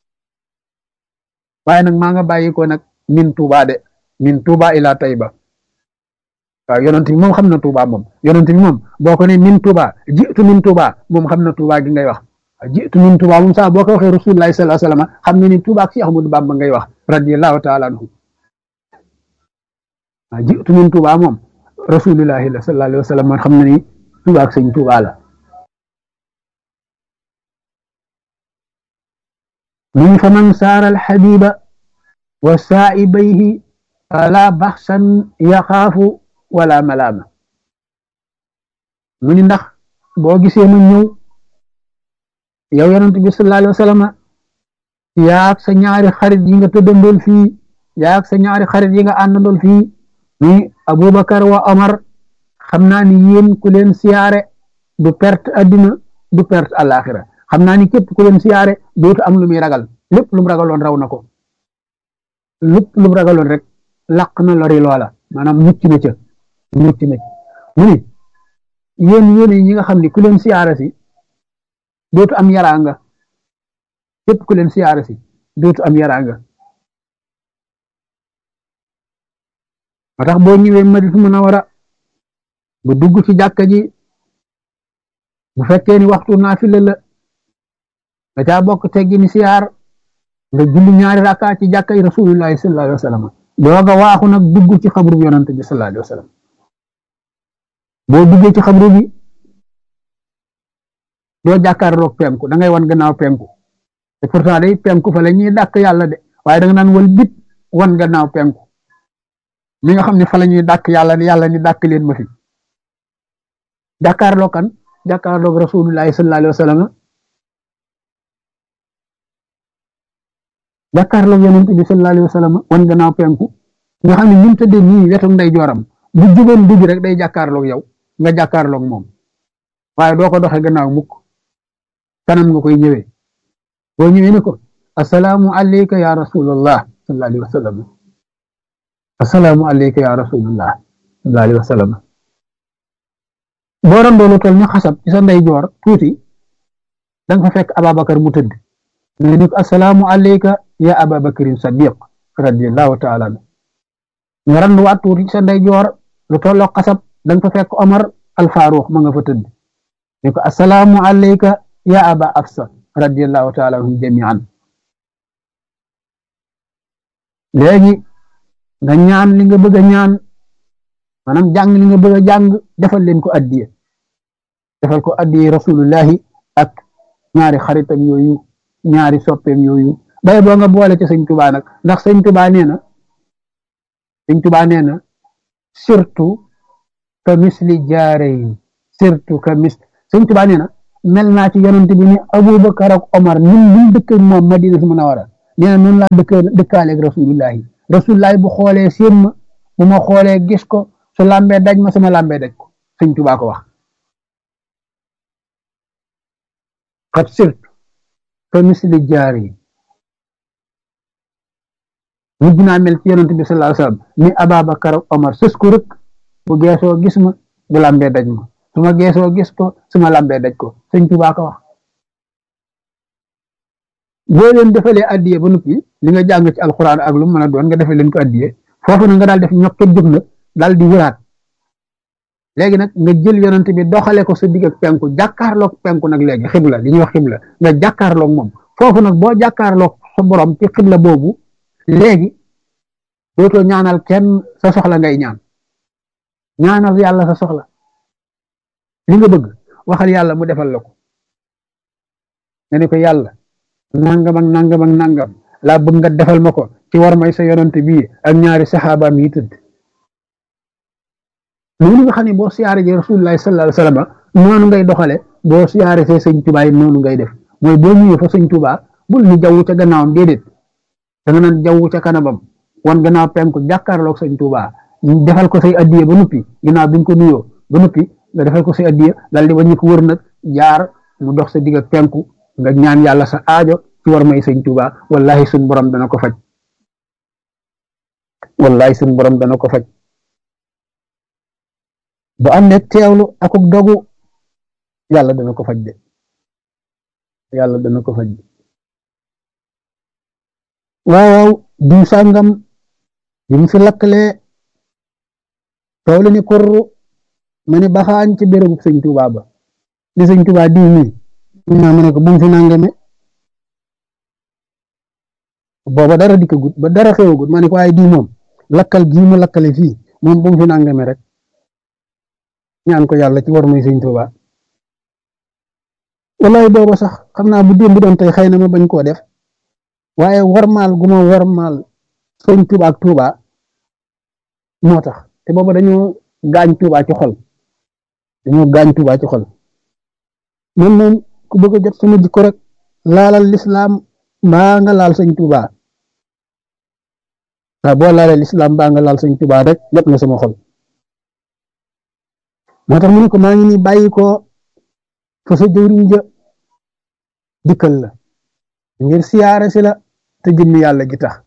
waaye nag maa nga bàyyi ko nag min Tuuba de min Tuuba ila Tayba waaw yonent bi moom xam na Tuuba moom yonent bi moom boo ko ne min Tuuba jiitu min Tuuba moom xam na Tuuba gi ngay wax jiitu min Tuuba moom sax boo ko waxee Rasulullahi sallallahu alayhi wasallam xam na ni Tuuba ak Cheikh Ahmadou Bamba ngay wax radiyallahu taala anhu waaw jiitu min Tuuba moom Rasulullahi sallallahu alayhi wasallam man xam na ni Tuuba ak sëñ Tuuba la من فمن سار الحبيب وسائبيه فلا بخسا يخاف ولا ملامة من ndax boo gisee ma ñëw yow yonent bi sallallahu alayhi wa sallam yaak sa ñaari xarit yi nga tëddandool fii yaak sa ñaari xarit yi nga àndandool fii ni Abubakar wa Omar xam naa ni yéen ku leen siyaare du perte addina du perte àllaaxira xam naa ni képp ku leen siyaare dootu am lu muy ragal lépp lu mu ragaloon raw na ko lépp lu mu ragaloon rek laq na lori loola maanaam mucc na ca mucc na mu ni yéen yéen ñi nga xam ni ku leen siyaare si dootu am yaraanga képp ku leen siyaare si dootu am yaraanga moo tax boo ñëwee Madina Munawara bu dugg ci jàkka ji bu fekkee ni waxtu naafila la da caa bokk teggi ni siyaar nga julli ñaari rakka ci jàkkay Rasulullahi sallallahu alayhi wa sallam dooga waaxu nag dugg ci xabru bi yonante bi sallallahu alayhi wa sallam boo duggee ci xabru bi doo jàkkaarloog penku da ngay wan gannaaw penku te pourtant day penku fa la ñuy dàkk yàlla de waaye da nga naan wal bit wan gannaaw penku li nga xam ne fa la ñuy dàkk yàlla ni yàlla ni dàkk leen ma fi jàkkaarloog kan jàkkaarloog Rasulullahi sallallahu alayhi wa sallam jàkkaarloog yonent bi sallallahu alayhi wa sallam wan gannaaw penku nga xam ne ni mu tëddee nii wetu nday jooram bu jugoon dugg rek day jàkkaarloog yow nga jàkkaarloog moom waaye doo ko doxee gannaaw mukk kanam nga koy ñëwee boo ñëwee ne ko assalaamu alayka ya rasulallah sallallahu alayhi wa sallam assalaamu alayka ya rasulallah sallallahu alayhi wa sallam boo doon tol ni xasab ci sa nday joor tuuti da nga fa fekk Ababakar mu tëdd nga ne ko assalaamu alayka ya Ababakarin Sadiq radiyallahu taala anhu nga randu waat tuuti sa ndey joor lu tolloo xasab da nga fa fekk Omar al Faruq ma nga fa tëdd ne ko assalaamu alayka ya Aba Afsa radiyallahu taala anhum jamian léegi nga ñaan li nga bëgg a ñaan maanaam jàng li nga bëgg a jàng defal leen ko addiye defal ko addiye rasulullahi ak ñaari xaritam yooyu ñaari soppeem yooyu bay boo nga boole ci sëñ Tuubaa nag ndax sëñ Tuubaa nee na sëñ Tuubaa nee na surtout que misli jaarayn surtout que mis sëñ Tuubaa nee na mel naa ci yonent bi ni Abubakar ak Omar ñun ñu dëkk ak moom Madina su Munawara nee na noonu laa dëkk dëkkaale ak rasulullahi rasulullahi bu xoolee séen ma bu ma xoolee gis ko su làmbee daj ma sama làmbee daj ko sëñ Tuubaa ko wax xat sirt fa misli jaar yi mujj naa mel ci yonent bi sallallahu alayhi wasallam ni Ababakar ak Omar sës ko rek bu geesoo gis ma bu làmbee daj ma su ma geesoo gis ko su ma làmbee daj ko sëñ Tuubaa ko wax boo leen defalee addiye ba noppi li nga jàng ci alxuraan ak lu mu mën a doon nga defee leen ko addiye foofu na nga daal def ñokket jóg nag daal di wëraat léegi nag nga jël yonent bi doxale ko sa digg ak penku jàkkaarloog penku nag léegi xibla li ñuy wax xibla nga jàkkaarloog moom foofu nag boo jàkkaarloog sa borom ci xibla boobu léegi dootoo ñaanal kenn sa soxla ngay ñaan ñaanal yàlla sa soxla li nga bëgg waxal yàlla mu defal la ko nga ne ko yàlla nangam ak nangam ak nangam laa bëgg nga defal ma ko ci war may sa yonent bii ak ñaari saxaabaam yi tëdd loolu nga xam ne boo siyaare ji rasulullahi sallallahu alayhi wasallam noonu ngay doxale boo siyaare see sëñ Tuubaa yi noonu ngay def mooy boo ñëwee fa sëñ Tuubaa bul ni jaww ca gannaawam déedéet da nga naan jaww ca kanamam wan gannaaw penku jàkkaarloog sëñ Tuubaa defal ko say addiye ba noppi ginnaaw bi nga ko nuyoo ba noppi nga defal ko say addiye dal di wàññi ko wër nag jaar mu dox sa digg ak penku nga ñaan yàlla sa aajo ci war may sëñ Tuubaa wallahi suñ borom dana ko faj wallahi suñ borom dana ko faj bu am ne teewlu akuk dogu yàlla dana ko faj de yàlla dana ko faj de waaw waaw diw sàngam bi mu fi lakkalee toolu ni kurru ma ni baxaañ ci bérébu sëñ Tuubaa ba di sëñ Tuubaa diw mi naa ma ne ko bu mu fi nangame booba dara dikkagut ba dara xewagut ma ne ko waaye diw moom lakkal gii mu lakkale fii moom bu mu fi nangame rek ñaan ko yàlla ci war muy sëñ Tuubaa wallaay booba sax xam naa bu démb doon tey xëy na ma bañ koo def waaye warmaal gu ma warmaal sëñ Tuubaa ak Tuubaa moo tax te booba dañoo gaañ Tuubaa ci xol dañoo gaañ Tuubaa ci xol man moom ku bëgg a jot sama jikko rek laalal lislaam mbaa nga laal sëñ Tuubaa waaw boo laalee lislaam mbaa nga laal sëñ Tuubaa rek jot nga sama xol moo tax mu ne ko maa ngi nii bàyyi ko fa sa jëwriñ ja dikkal la ngir siyaare si la te jëmmi yàlla gi tax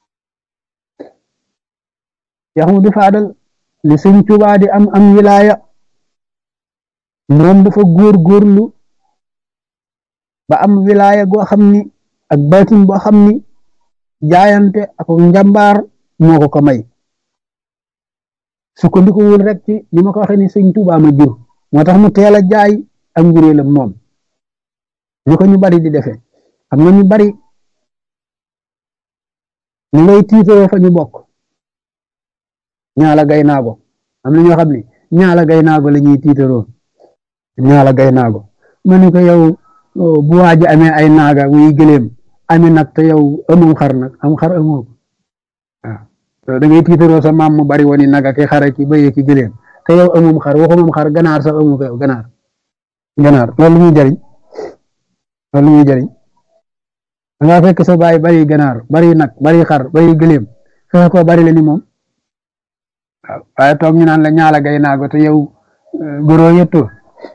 Yaxmudu Faadal li sëñ Tuubaa di am am wilaaya moom dafa góor góorlu ba am wilaaya goo xam ni ak baatin boo xam ni jaayante ak njàmbaar moo ko ko may sukkandikuwul rek ci li ma ko waxee ni sëñ Tuubaa ma jur moo tax mu teel a jaay ak njuréelam moom ñu ko ñu bari di defee xam nga ñu bari ñu ngay tiitoo fa ñu bokk ñaala gay naago am na ñoo xam ne ñaala gay naago la ñuy tiitaroo ñaala gay naago ma ne ko yow bu waaji amee ay naaga muy gëléem amee nag te yow amum xar nag am xar amoo ko waaw da ngay tiitaroo sa maam mu bari woon naga ki xara ki bëyee ki gëléem te yow amum xar waxumam xar ganaar sax amu ko yow ganaar ganaar loolu muy jariñ loolu muy jariñ da ngaa fekk sa baay bari ganaar bari nag bari xar bari gëléem fexe ko bari la ni moom waaw waaye toog ñu naan la ñaala gay naago te yow goro yëttoo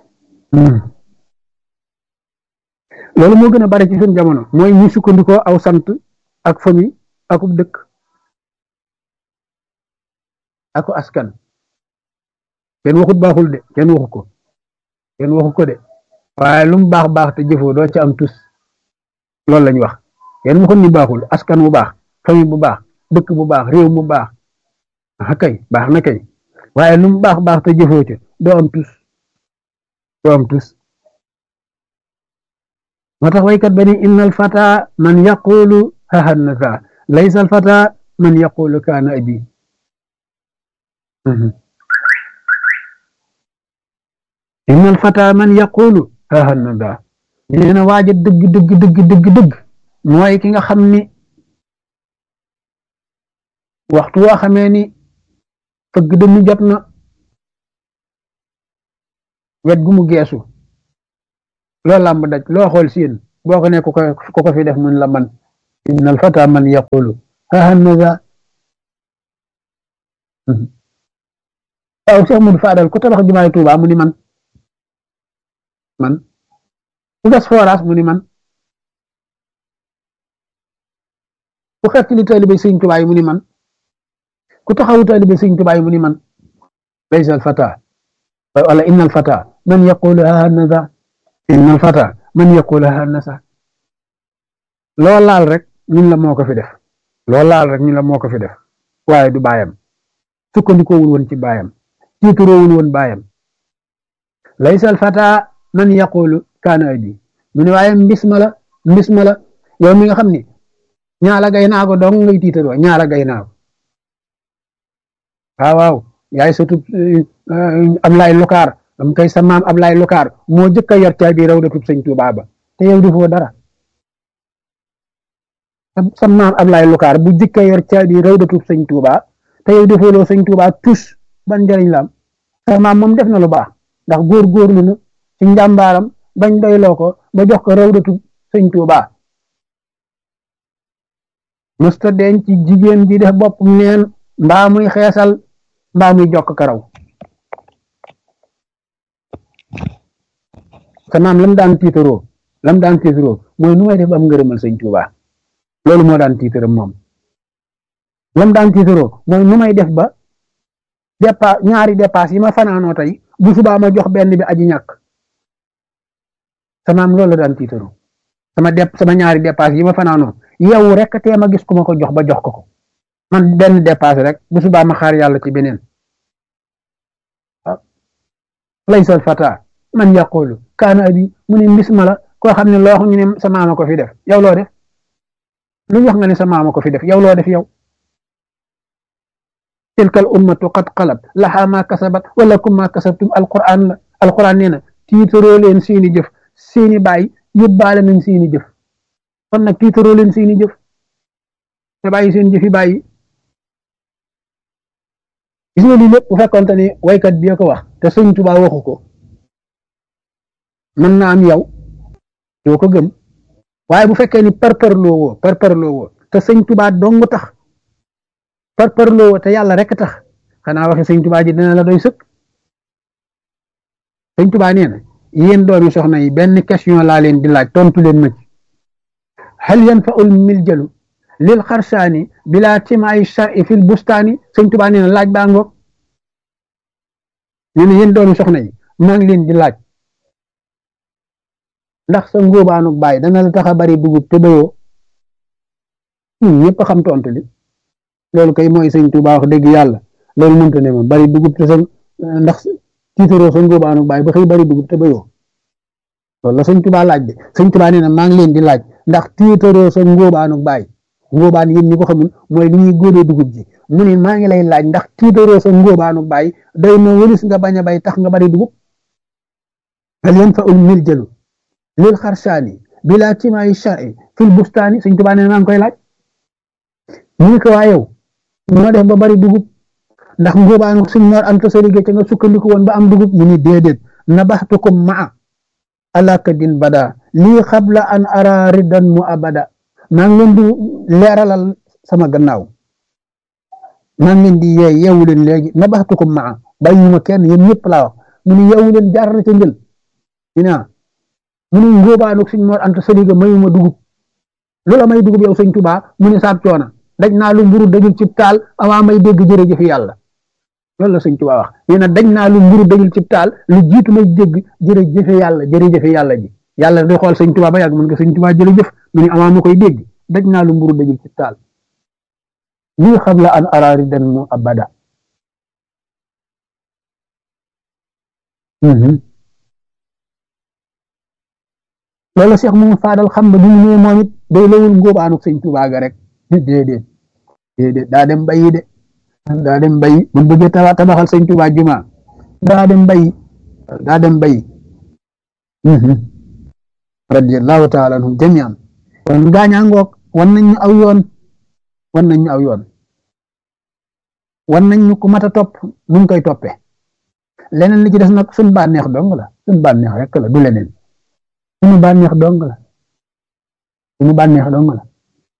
loolu moo gën a bari ci suñu jamono mooy ñu sukkandikoo aw sant ak famille akub dëkk ako askan kenn waxut baaxul de kenn waxu ko kenn waxu ko de waaye lu mu baax baax te jëfoo doo ci am tus loolu lañu wax kenn waxut ni baaxul askan bu baax famille bu baax dëkk bu baax réew mu baax ah kay baax na kay waaye lu mu baax baax te jëfoo ca doo am tus doo am tus moo tax waykat ba ni inna al fata man yaqulu hahannasa laysa al fata man yaqulu kaana abi inna al fata man yaqulu hahannasa nee na waaja dëgg dëgg dëgg dëgg dëgg mooy ki nga xam ni waxtu woo xamee ni fëgg dënnu jot na wet gu mu geesu loo làmb daj loo xool siin boo ko ne ku ko ku ko fi def mun la man innal fata man yaqulu hahannaza waaw Cheikh Modou Fadal ku tabax jumaay Tuuba mu ni man man ku gas forage mu ni man ku xett li taalibe Sëñ Tuuba yi mu ni man ku taxawu taalibe Sëñ Tuuba yi mu ni man laysa al fata wala inna al fata man yaqulu hahannaza inna al fata man yaqulu hahannaza loo laal rek ñun la moo ko fi def loo laal rek ñun la moo ko fi def waaye du baayam sukkandikoowul woon ci baayam tiituroowul woon baayam laysa al fata man yaqulu kaana abi mu ne waaye mbis ma la mbis ma la yow mi nga xam ni ñaala gay naa ko dong ngay tiitaroo ñaala gay naa ko waaw waaw yaay sutub Ablaay Lukaar am kay sa maam Ablaay Lukaar moo jëkk a yor caabi rawdatub Sëñ Tuubaa ba te yow defoo dara sa maam Ablaay Lukaar bu jëkk a yor caabi rawdatub Sëñ Tuubaa te yow defoo loo Sëñ Tuubaa tus ban njëriñ la am sa maam moom def na lu baax ndax góor-góorlu na ci njàmbaaram bañ doyloo ko ba jox ko rawdatub Sëñ Tuubaa mësta denc ci jigéen ji def bopp neen mbaa muy xeesal mbaa muy jokk karaw sa maam lam daan tiitaroo lam daan tiitaroo mooy nu may def ba am ngërëmal Sëñ Tuubaa loolu moo daan tiitaram moom lam daan tiitaroo mooy nu may def ba dépa ñaari dépasse yi ma fanaanoo tey bu subaa ma jox benn bi aji ñàkk sa maam loolu la daan tiitaroo sama dep sama ñaari dépasse yi ma fanaanoo yow rek tee ma gis ku ma ko jox ba jox ko ko man benn dépasse rek bu subaa ma xaar yàlla ci beneen laysa al fata man yaqulu kaana abi mu ne mbis ma la koo xam ne loo xam ñu ne sa maama ko fi def yow loo def lu wax nga ne sa maama ko fi def yow loo def yow tilkal ummatu qad xalat laha ma kasabat wala kum ma kasabtum alquran la alquran nee na tiitaroo leen seeni jëf seeni baay yóbbaale nañ seeni jëf kon nag tiitaroo leen seeni jëf te bàyyi seen jëfi bàyyi gis nga lii lépp bu fekkonte ni waykat bi ko wax te Sëñ Tuubaa waxu ko mën na am yow doo ko gëm waaye bu fekkee ni parparloo woo parparloo woo te Sëñ Tuubaa dong tax parparloo woo te yàlla rek tax xanaa waxe Sëñ Tuubaa ji dina la doy sëkk Sëñ Tuubaa nee na yéen doomi soxna yi benn question laa leen di laaj tontu leen ma ci hal yanfa'ul miljalu lil xarsaani bila timaay shar'i fil bustaani Sëñ Tuubaa nee na laaj baa ngoog nee na yéen doomi soxna yi maa ngi leen di laaj ndax sa ngóobaanu baay dana la tax a bari dugub te bayoo ñun ñëpp a xam tontu li loolu kay mooy Sëñ Tuubaa wax dëgg yàlla loolu mënta ne ma bari dugub te sa ndax tiitaroo sa ngóobaanu baay ba xëy bari dugub te bayoo loolu la Sëñ Tuubaa laaj de Sëñ Tuubaa nee na maa ngi leen di laaj ndax tiitaroo sa ngóobaanu baay ngóobaan yéen ñi ko xamul mooy li ñuy góobee dugub ji mu ne maa ngi lay laaj ndax tiitaroo sa ngóobaanu baay doy na wëlis nga bañ a bay tax nga bari dugub hal yanfa'ul miljalu lil xarsaani bila timaay shar'i fil bustaani Sëñ Tuubaa nee na maa ngi koy laaj mu ne ko waa yow noo def ba bari dugub ndax ngóobaanu suñ Mor Anta Sali ca nga sukkandiku woon ba am dugub mu ni déedéet nabaxtukum maa alakadin bada lii xabla an ara ridan mu abada maa ngi leen di leeralal sama gannaaw maa ngi leen di yee yeewu leen léegi nabaxtukum maa bàyyiwuma kenn yéen ñëpp laa wax mu ni yeewu leen jaar na ca njël ñu ne mu ni ngóobaanu suñ Mor Anta Sali ga mayuma dugub loola may dugub yow Sëñ Tuubaa mu ni saab coona daj naa lu mburu dajul cib taal avant may dégg jërëjëf yàlla loolu la Sëñ Tuubaa wax nee na daj naa lu mburu dajul cib taal lu jiitu may dégg jërëjëf yàlla jërëjëf yàlla ji yàlla day xool Sëñ Tuubaa ba yàgg mën nga Sëñ Tuubaa jërëjëf mu ni avant ma koy dégg daj naa lu mburu dajul cib taal lii xam la an araari dan mu abada loolu Cheikh moom faadal xam ba bi mu ñëwee moom it day lawul ngóobaanu Sëñ Tuubaa ga rek déedéet déedéet daa dem bayi de daa dem bayi bu bëggee tabax tabaxal Sëñ Tuubaa juma daa dem bayi daa dem bayi radiyallahu taala anhum jamian kon gaañaa ngoog wan nañ ñu aw yoon wan nañ ñu aw yoon wan nañ ñu ku mat a topp nu ngi koy toppee leneen li ci des nag suñ bànneex dong la suñ bànneex rek la du leneen suñu bànneex dong la suñu bànneex dong la.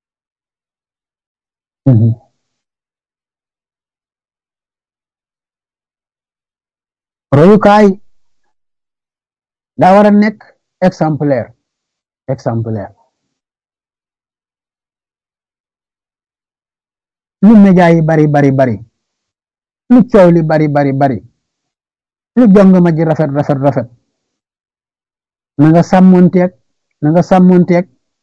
royukaay daa war a nekk exemplaire exemplaire lu média yi bari bari bari lu coow li bari bari bari lu jong ma ji rafet rafet rafet na nga sàmmonteeg na nga sàmmonteeg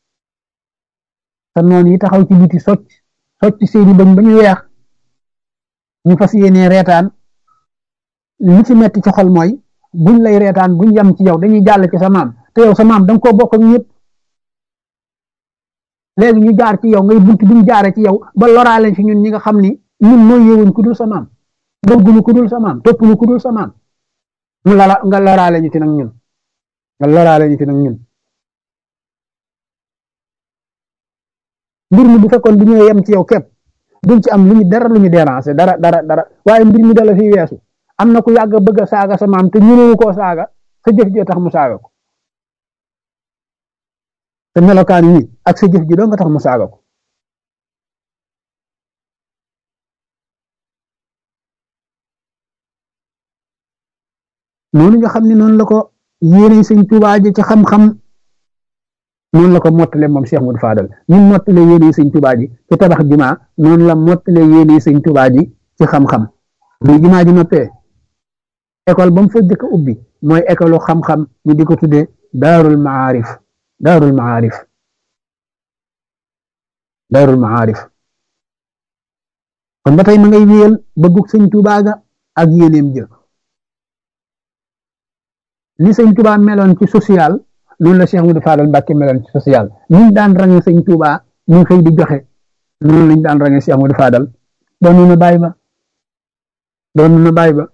te noonu yi taxaw ci biti socc socc seeni bëñ ba ñu weex ñu fas yéenee reetaan li ci metti ci xol mooy buñ lay reetaan buñ yam ci yow dañuy jàll ci sa maam te yow sa maam danga koo bokk ak ñëpp léegi ñu jaar ci yow ngay bunt bi ñu jaaree ci yow ba loraale ci ñun ñi nga xam ni ñun mooy yewuñ ku dul sa maam bëgguñu ku dul sa maam toppuñu ku dul sa maam mu la nga loraale ñu ci nag ñun nga loraale ñu ci nag ñun mbir mi bu fekkoon bu ñëwee yem ci yow képp duñ ci am lu ñu dara lu ñu déranger dara dara dara waaye mbir mi dala fi weesu am na ku yàgg bëgg a saaga sa maam te ñënewu koo saaga sa jëf ji tax mu saaga ko te melokaan yi ak sa jëf ji doo nga tax mu saaga ko noonu nga xam ne noonu la ko yéene sëñ Tuubaa ji ci xam-xam noonu la ko mottale moom Cheikh Modou Fadal ñun mottale yéene sëñ Tuubaa ji ci tabax jumaa noonu la mottale yéene sëñ Tuubaa ji ci xam-xam bi jumaa ji noppee école ba mu fa jëkk ubbi mooy école xam-xam ñu di ko tuddee daarul maarif daarul maarif daarul maarif kon ba tey ma ngay wéyal bëggug sëñ Tuubaa ga ak yéeneem jë li sëñ Tuubaa meloon ci social noonu la Cheikh Modou Fadal Mbàkke meloon ci social ñu daan range sëñ Tuubaa ñu xëy di joxe noonu lañ daan range Cheikh Modou Fadal doon na bàyyi ba doon na bàyyi ba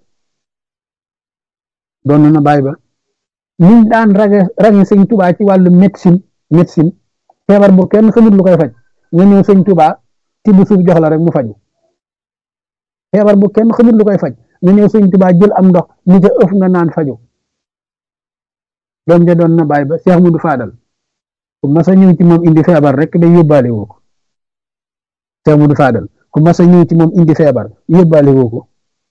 doon na bàyyi ba ñu daan range range sëñ Tuubaa ci wàllu médecine médecine feebar bu kenn xamut lu koy faj nga ñëw sëñ Tuubaa tibb suuf jox la rek mu faju feebar bu kenn xamut lu koy faj nga ñëw sëñ Tuubaa jël am ndox ni ca ëf nga naan faju doom ja doon na bàyyi ba Cheikh Modou Fadal ku mas a ñëw ci moom indi feebar rek day yóbbaale woo ko Cheikh Modou Fadal ku mas a ñëw ci moom indi feebar yóbbaale woo ko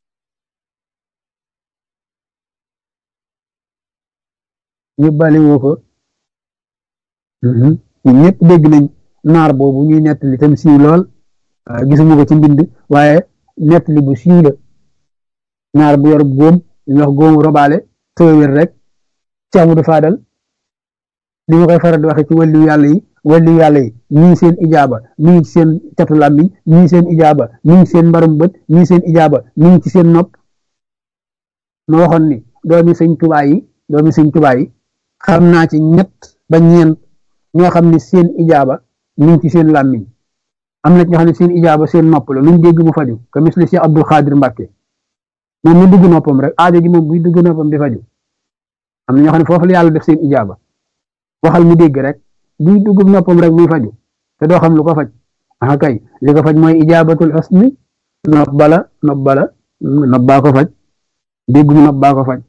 yóbbaale woo ko ñun ñëpp dégg nañ naar boobu ñuy nettali tam siiw lool gisuma ko ci mbind waaye nettali bu siiw la naar bu yor góom ñu wax góomu robaale tëwér rek Cheikh Modou Fadal li ma koy faral di waxe ci wàllu yàlla yi wàllu yàlla yi ñii seen ijaaba mi ngi ci seen catu làmmiñ ñii seen ijaaba mi ngi ci seen mbarum bët ñii seen ijaaba mi ngi ci seen nopp ma waxoon ni doomi sëñ Tuubaa yi doomi sëñ Tuubaa yi xam naa ci ñett ba ñeent ñoo xam ne seen ijaaba mi ngi ci seen làmmiñ am na ñoo xam ne seen ijaaba seen nopp la luñ dégg mu faju comme misli Cheikh Abdul Xaadir Mbàkke moom mu dugg noppam rek aajo ji moom buy dugg noppam di faju am na ñoo xam ne foofu la yàlla def seen ijaaba waxal mu dégg rek buy dugg noppam rek muy faju te doo xam lu ko faj ah kay li ko faj mooy ijaabatul husni nopp bala nopp bala nopp baa ko faj dégg mu nopp baa ko faj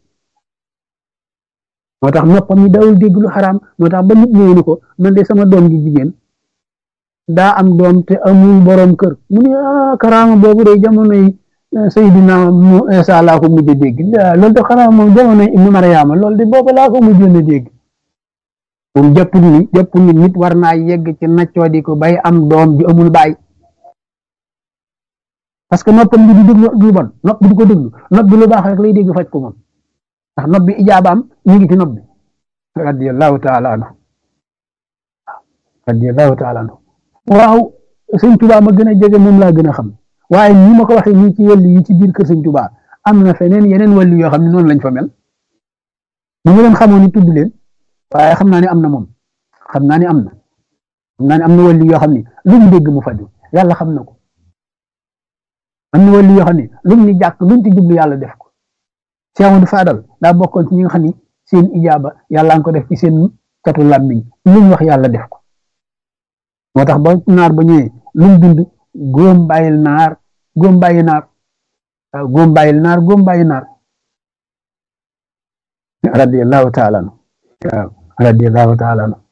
moo tax noppam yi dawul dégg lu xaraam moo tax ba nit ñëwee ni ko man de sama doom gi jigéen daa am doom te amul borom kër mu ne ah karaama boobu de jamono yi Seydina mu Isa laa ko mujj a dégg loolu de xanaa moom jamono Ibnu Mariama loolu de booba laa ko mujjoon a dégg moom jàpp ni jàpp ni nit war naa yegg ci naccoo di ko bay am doom ji amul baay parce que noppam bi du déglu lu bon nopp bi du ko déglu nopp bi lu baax rek lay dégg faj ko moom ndax nopp bi ijaabaam ñu ngi ci nopp bi radiyallahu taala anhu radiyallahu taala anhu waaw sëñ Tuubaa ma gën a jege moom laa gën a xam waaye ni ma ko waxee nii ci wàllu yi ci biir kër sëñ Tuubaa am na feneen yeneen wàllu yoo xam ne noonu lañ fa mel bu ma leen xamoon ni tudd leen waaye xam naa ne am na moom xam naa ne am na xam naa ne am na wàllu yoo xam ne lu mu dégg mu faju yàlla xam na ko am na wàllu yoo xam ne lu mu ni jàkk luñ ci jublu yàlla def ko Cheikh Modou Fadal daa bokkoon ci ñi nga xam ni seen ijaaba yàlla nga ko def ci seen catu làmmiñ lu ñu wax yàlla def ko moo tax ba naar ba ñëwee lu mu bind góom bàyyil naar góom bàyyi naar waaw góom bàyyil naar góom bàyyi naar radiyallahu taala anhu waaw radiyallahu taala anhu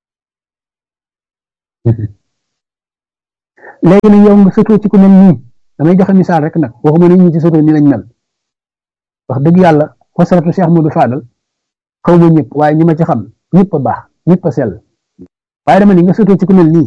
léegi nag yow nga sëtoo ci ku mel nii damay joxe misaal rek nag waxuma ne ñi ci sëtoo ni lañ mel wax dëgg yàlla xosaratu Cheikh Modou Fadal xaw ma ñëpp waaye ñi ma ci xam ñëpp a baax ñëpp a sell waaye dama ni nga sëtoo ci ku mel nii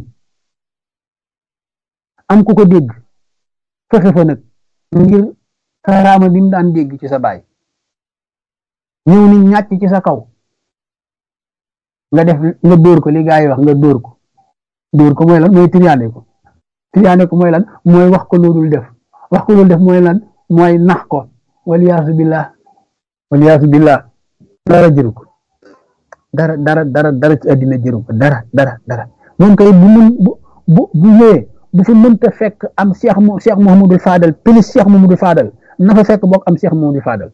am ku ko dégg fexe fa nag ngir karaama bi mu daan dégg ci sa baay ñëw ni ñàcc ci sa kaw nga def nga dóor ko li gaa yi wax nga dóor ko dóor ko mooy lan mooy triyaane ko triyaane ko mooy lan mooy wax ko loolu def wax ko loolu def mooy lan mooy nax ko waliyaasu billah waliyaasu billah dara jëru ko dara dara dara dara ci àddina jëru ko dara dara dara moom kay bu mun bu bu bu ñëwee bu fi mënta fekk am Cheikh mo Cheikh Mouhamadul Fadal plus Cheikh Mouhamadul Fadal na fa fekk bokk am Cheikh Mouhamadul Fadal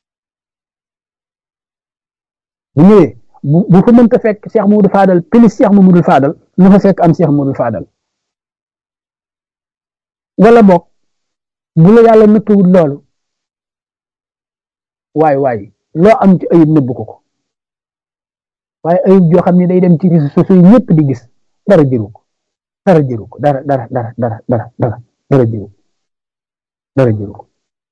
bu ñëwee bu bu fa mënta fekk Cheikh Mouhamadul Fadal plus Cheikh Mouhamadul Fadal na fa fekk am Cheikh Mouhamadul Fadal wala bokk bu la yàlla nëppawut loolu waay waay loo am ci ayib nëbb ko ko waaye ayib joo xam ne day dem ci réseaux sociaux yi ñëpp di gis dara jëru ko dara jëru ko dara dara dara dara dara dara dara jëru ko dara jëru ko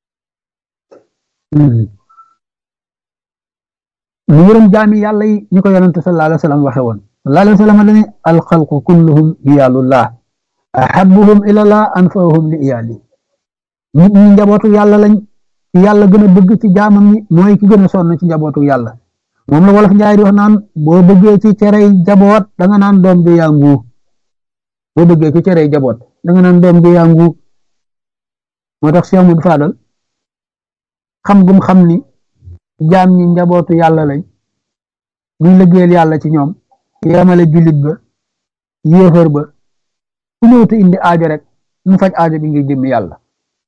lu yërëm jaami yàlla yi ñu ko yonente sallallahu alayhi wa sallam waxe woon sallallahu alayhi wa sallam dane alxalqu kulluhum iyaalullah ahabuhum ilallah anfahum li iyaali nit ñi njabootu yàlla lañ yàlla gën a bëgg ci jaamam ñi mooy ki gën a sonn ci njabootu yàlla moom la wolof njaay di wax naan boo bëggee ci cerey jaboot da nga naan doom bi yaa nguu boo bëggee ci cerey jaboot da nga naan doom bi yaa nguu moo tax Cheikh Modou Fadal xam gum xam ni jaam ñi njabootu yàlla lañ buñ liggéeyal yàlla ci ñoom yemale jullit ba yéefar ba ku ñëw te indi aajo rek mu faj aajo bi ngir jëmmi yàlla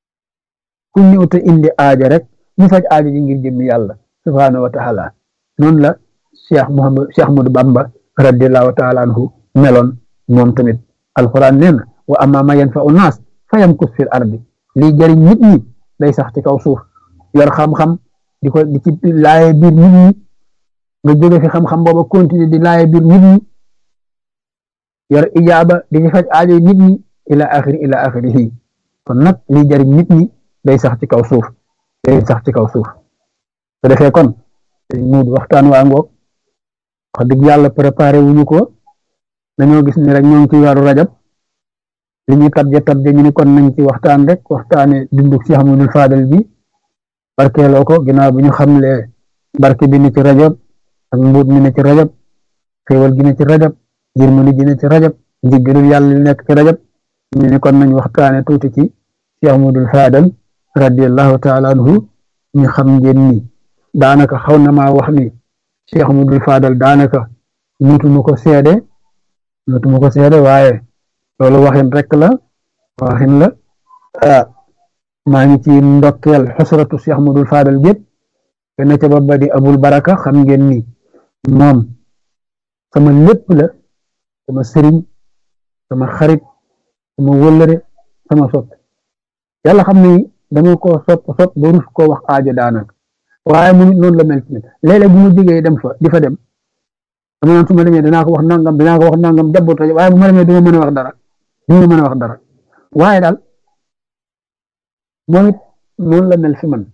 ku ñëw te indi aajo rek mu faj aajo bi ngir jëmmi yàlla subhaanahu wa taala noonu la Cheikh Mouhamad Cheikh Ahmadou Bamba radiallahu taala anhu meloon moom tamit alquran nee na wa amma ma yanfa'u naas fa yamkus fil ardi liy jëriñ nit ñi day sax ci kaw suuf yor xam-xam di ko di ci laaye biir nit ñi nga jóge fi xam-xam booba continuer di laaye biir nit ñi yor ijaaba di ci faj aajo nit ñi ila axiri ila axirihi kon nag liy jëriñ nit ñi day sax ci kaw suuf day sax ci kaw suuf su defee kon muud waxtaan waa ngoog wax dëgg yàlla préparé wuñu ko dañoo gis ni rek ñoo ngi ci weeru rajab li ñu tabje tabje ñu ni kon nañ ci waxtaan rek waxtaane dunduk Cheikh Mouhamadul Fadal bi barkeeloo ko ginnaaw bi ñu xamle barke bi ne ci rajab ak mbuut mi ne ci rajab xéewal gi ne ci rajab yërmande gi ne ci rajab njëggalul yàlla li nekk ci rajab ñu ni kon nañ waxtaane tuuti ci Cheikh Mouhamadul Fadal radiallahu taala anhu ñu xam ngeen ni daanaka xaw na maa wax ni Cheikh Mouhamadul Fadal daanaka mutuma ko seede mutuma ko seede waaye loolu waxin rek la waxin la ah maa ngi ci ndokkeel xusratu Cheikh Mouhamadul Fadal gépp te na ca ba di abul baraka xam ngeen ni moom sama lépp la sama sëriñ sama xarit sama wëllëre sama sopp yàlla xam ni dama ko sopp sopp ba rus koo wax aajo daanaka waaye mu noonu la mel ci léeg-léeg bu mu jógee dem fa di fa dem dama naan su ma demee dinaa ko wax nangam dinaa ko wax nangam jabboot waaye bu ma demee du ma mën a wax dara du ma mën a wax dara waaye daal moom it noonu la mel fi man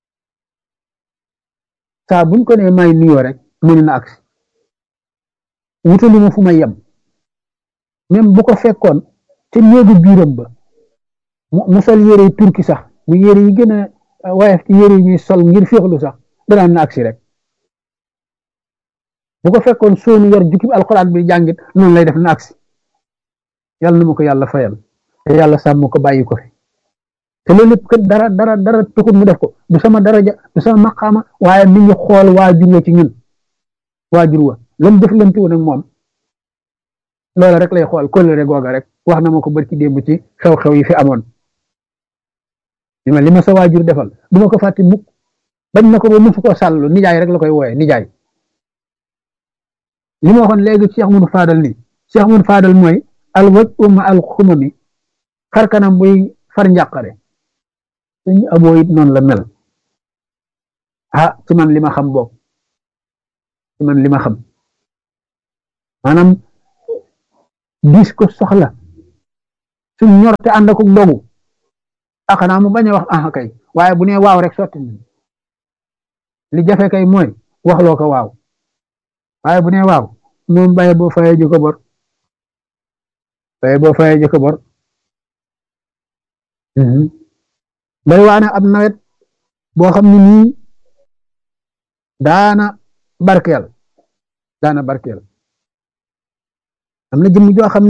saa buñ ko nee may nuyoo rek mën na agsi wutali ma fu may yem même bu ko fekkoon te néegu biiram ba mu sol yére yi turki sax mu yére yi gën a wayef ci yére yi ñuy sol ngir féexlu sax danaan na agsi rek bu ko fekkoon soonu yor jukki alxuraan bi jàngit noonu lay def na agsi yàlla na ma ko yàlla fayal te yàlla sàmm ko bàyyi ko fi te loolu lépp kat dara dara dara tuxut mu def ko du sama daraja du sama maqaama waaye mi ngi xool waajur wa ci ñun waajur wa lam def lanti woon ak moom loola rek lay xool kóllëre googa rek wax na ma ko barki démb ci xew-xew yi fi amoon li ma li ma sa waajur defal du ma ko fàtte mukk bañ na ko ba musu koo sàllu nijaay rek la koy wooye nijaay li ma waxoon léegi Cheikh Mouhamadou Fadal ni Cheikh Mouhamadou Fadal mooy al waj uma al xumami xarkanam buy far njàqare suñu aboo it noonu la mel ah ci man li ma xam boog ci man li ma xam maanaam diis ko soxla suñ ñor te ànd ak dogu ah xanaa mu bañ a wax ah kay waaye bu nee waaw rek sotti na li jafe kay mooy waxloo ko waaw waaye bu nee waaw moom baye boo fayee ji ko bor baye boo fayee ji ko bor bari waane ab nawet boo xam ne nii daana barkeel daana barkeel am na jëmm joo xam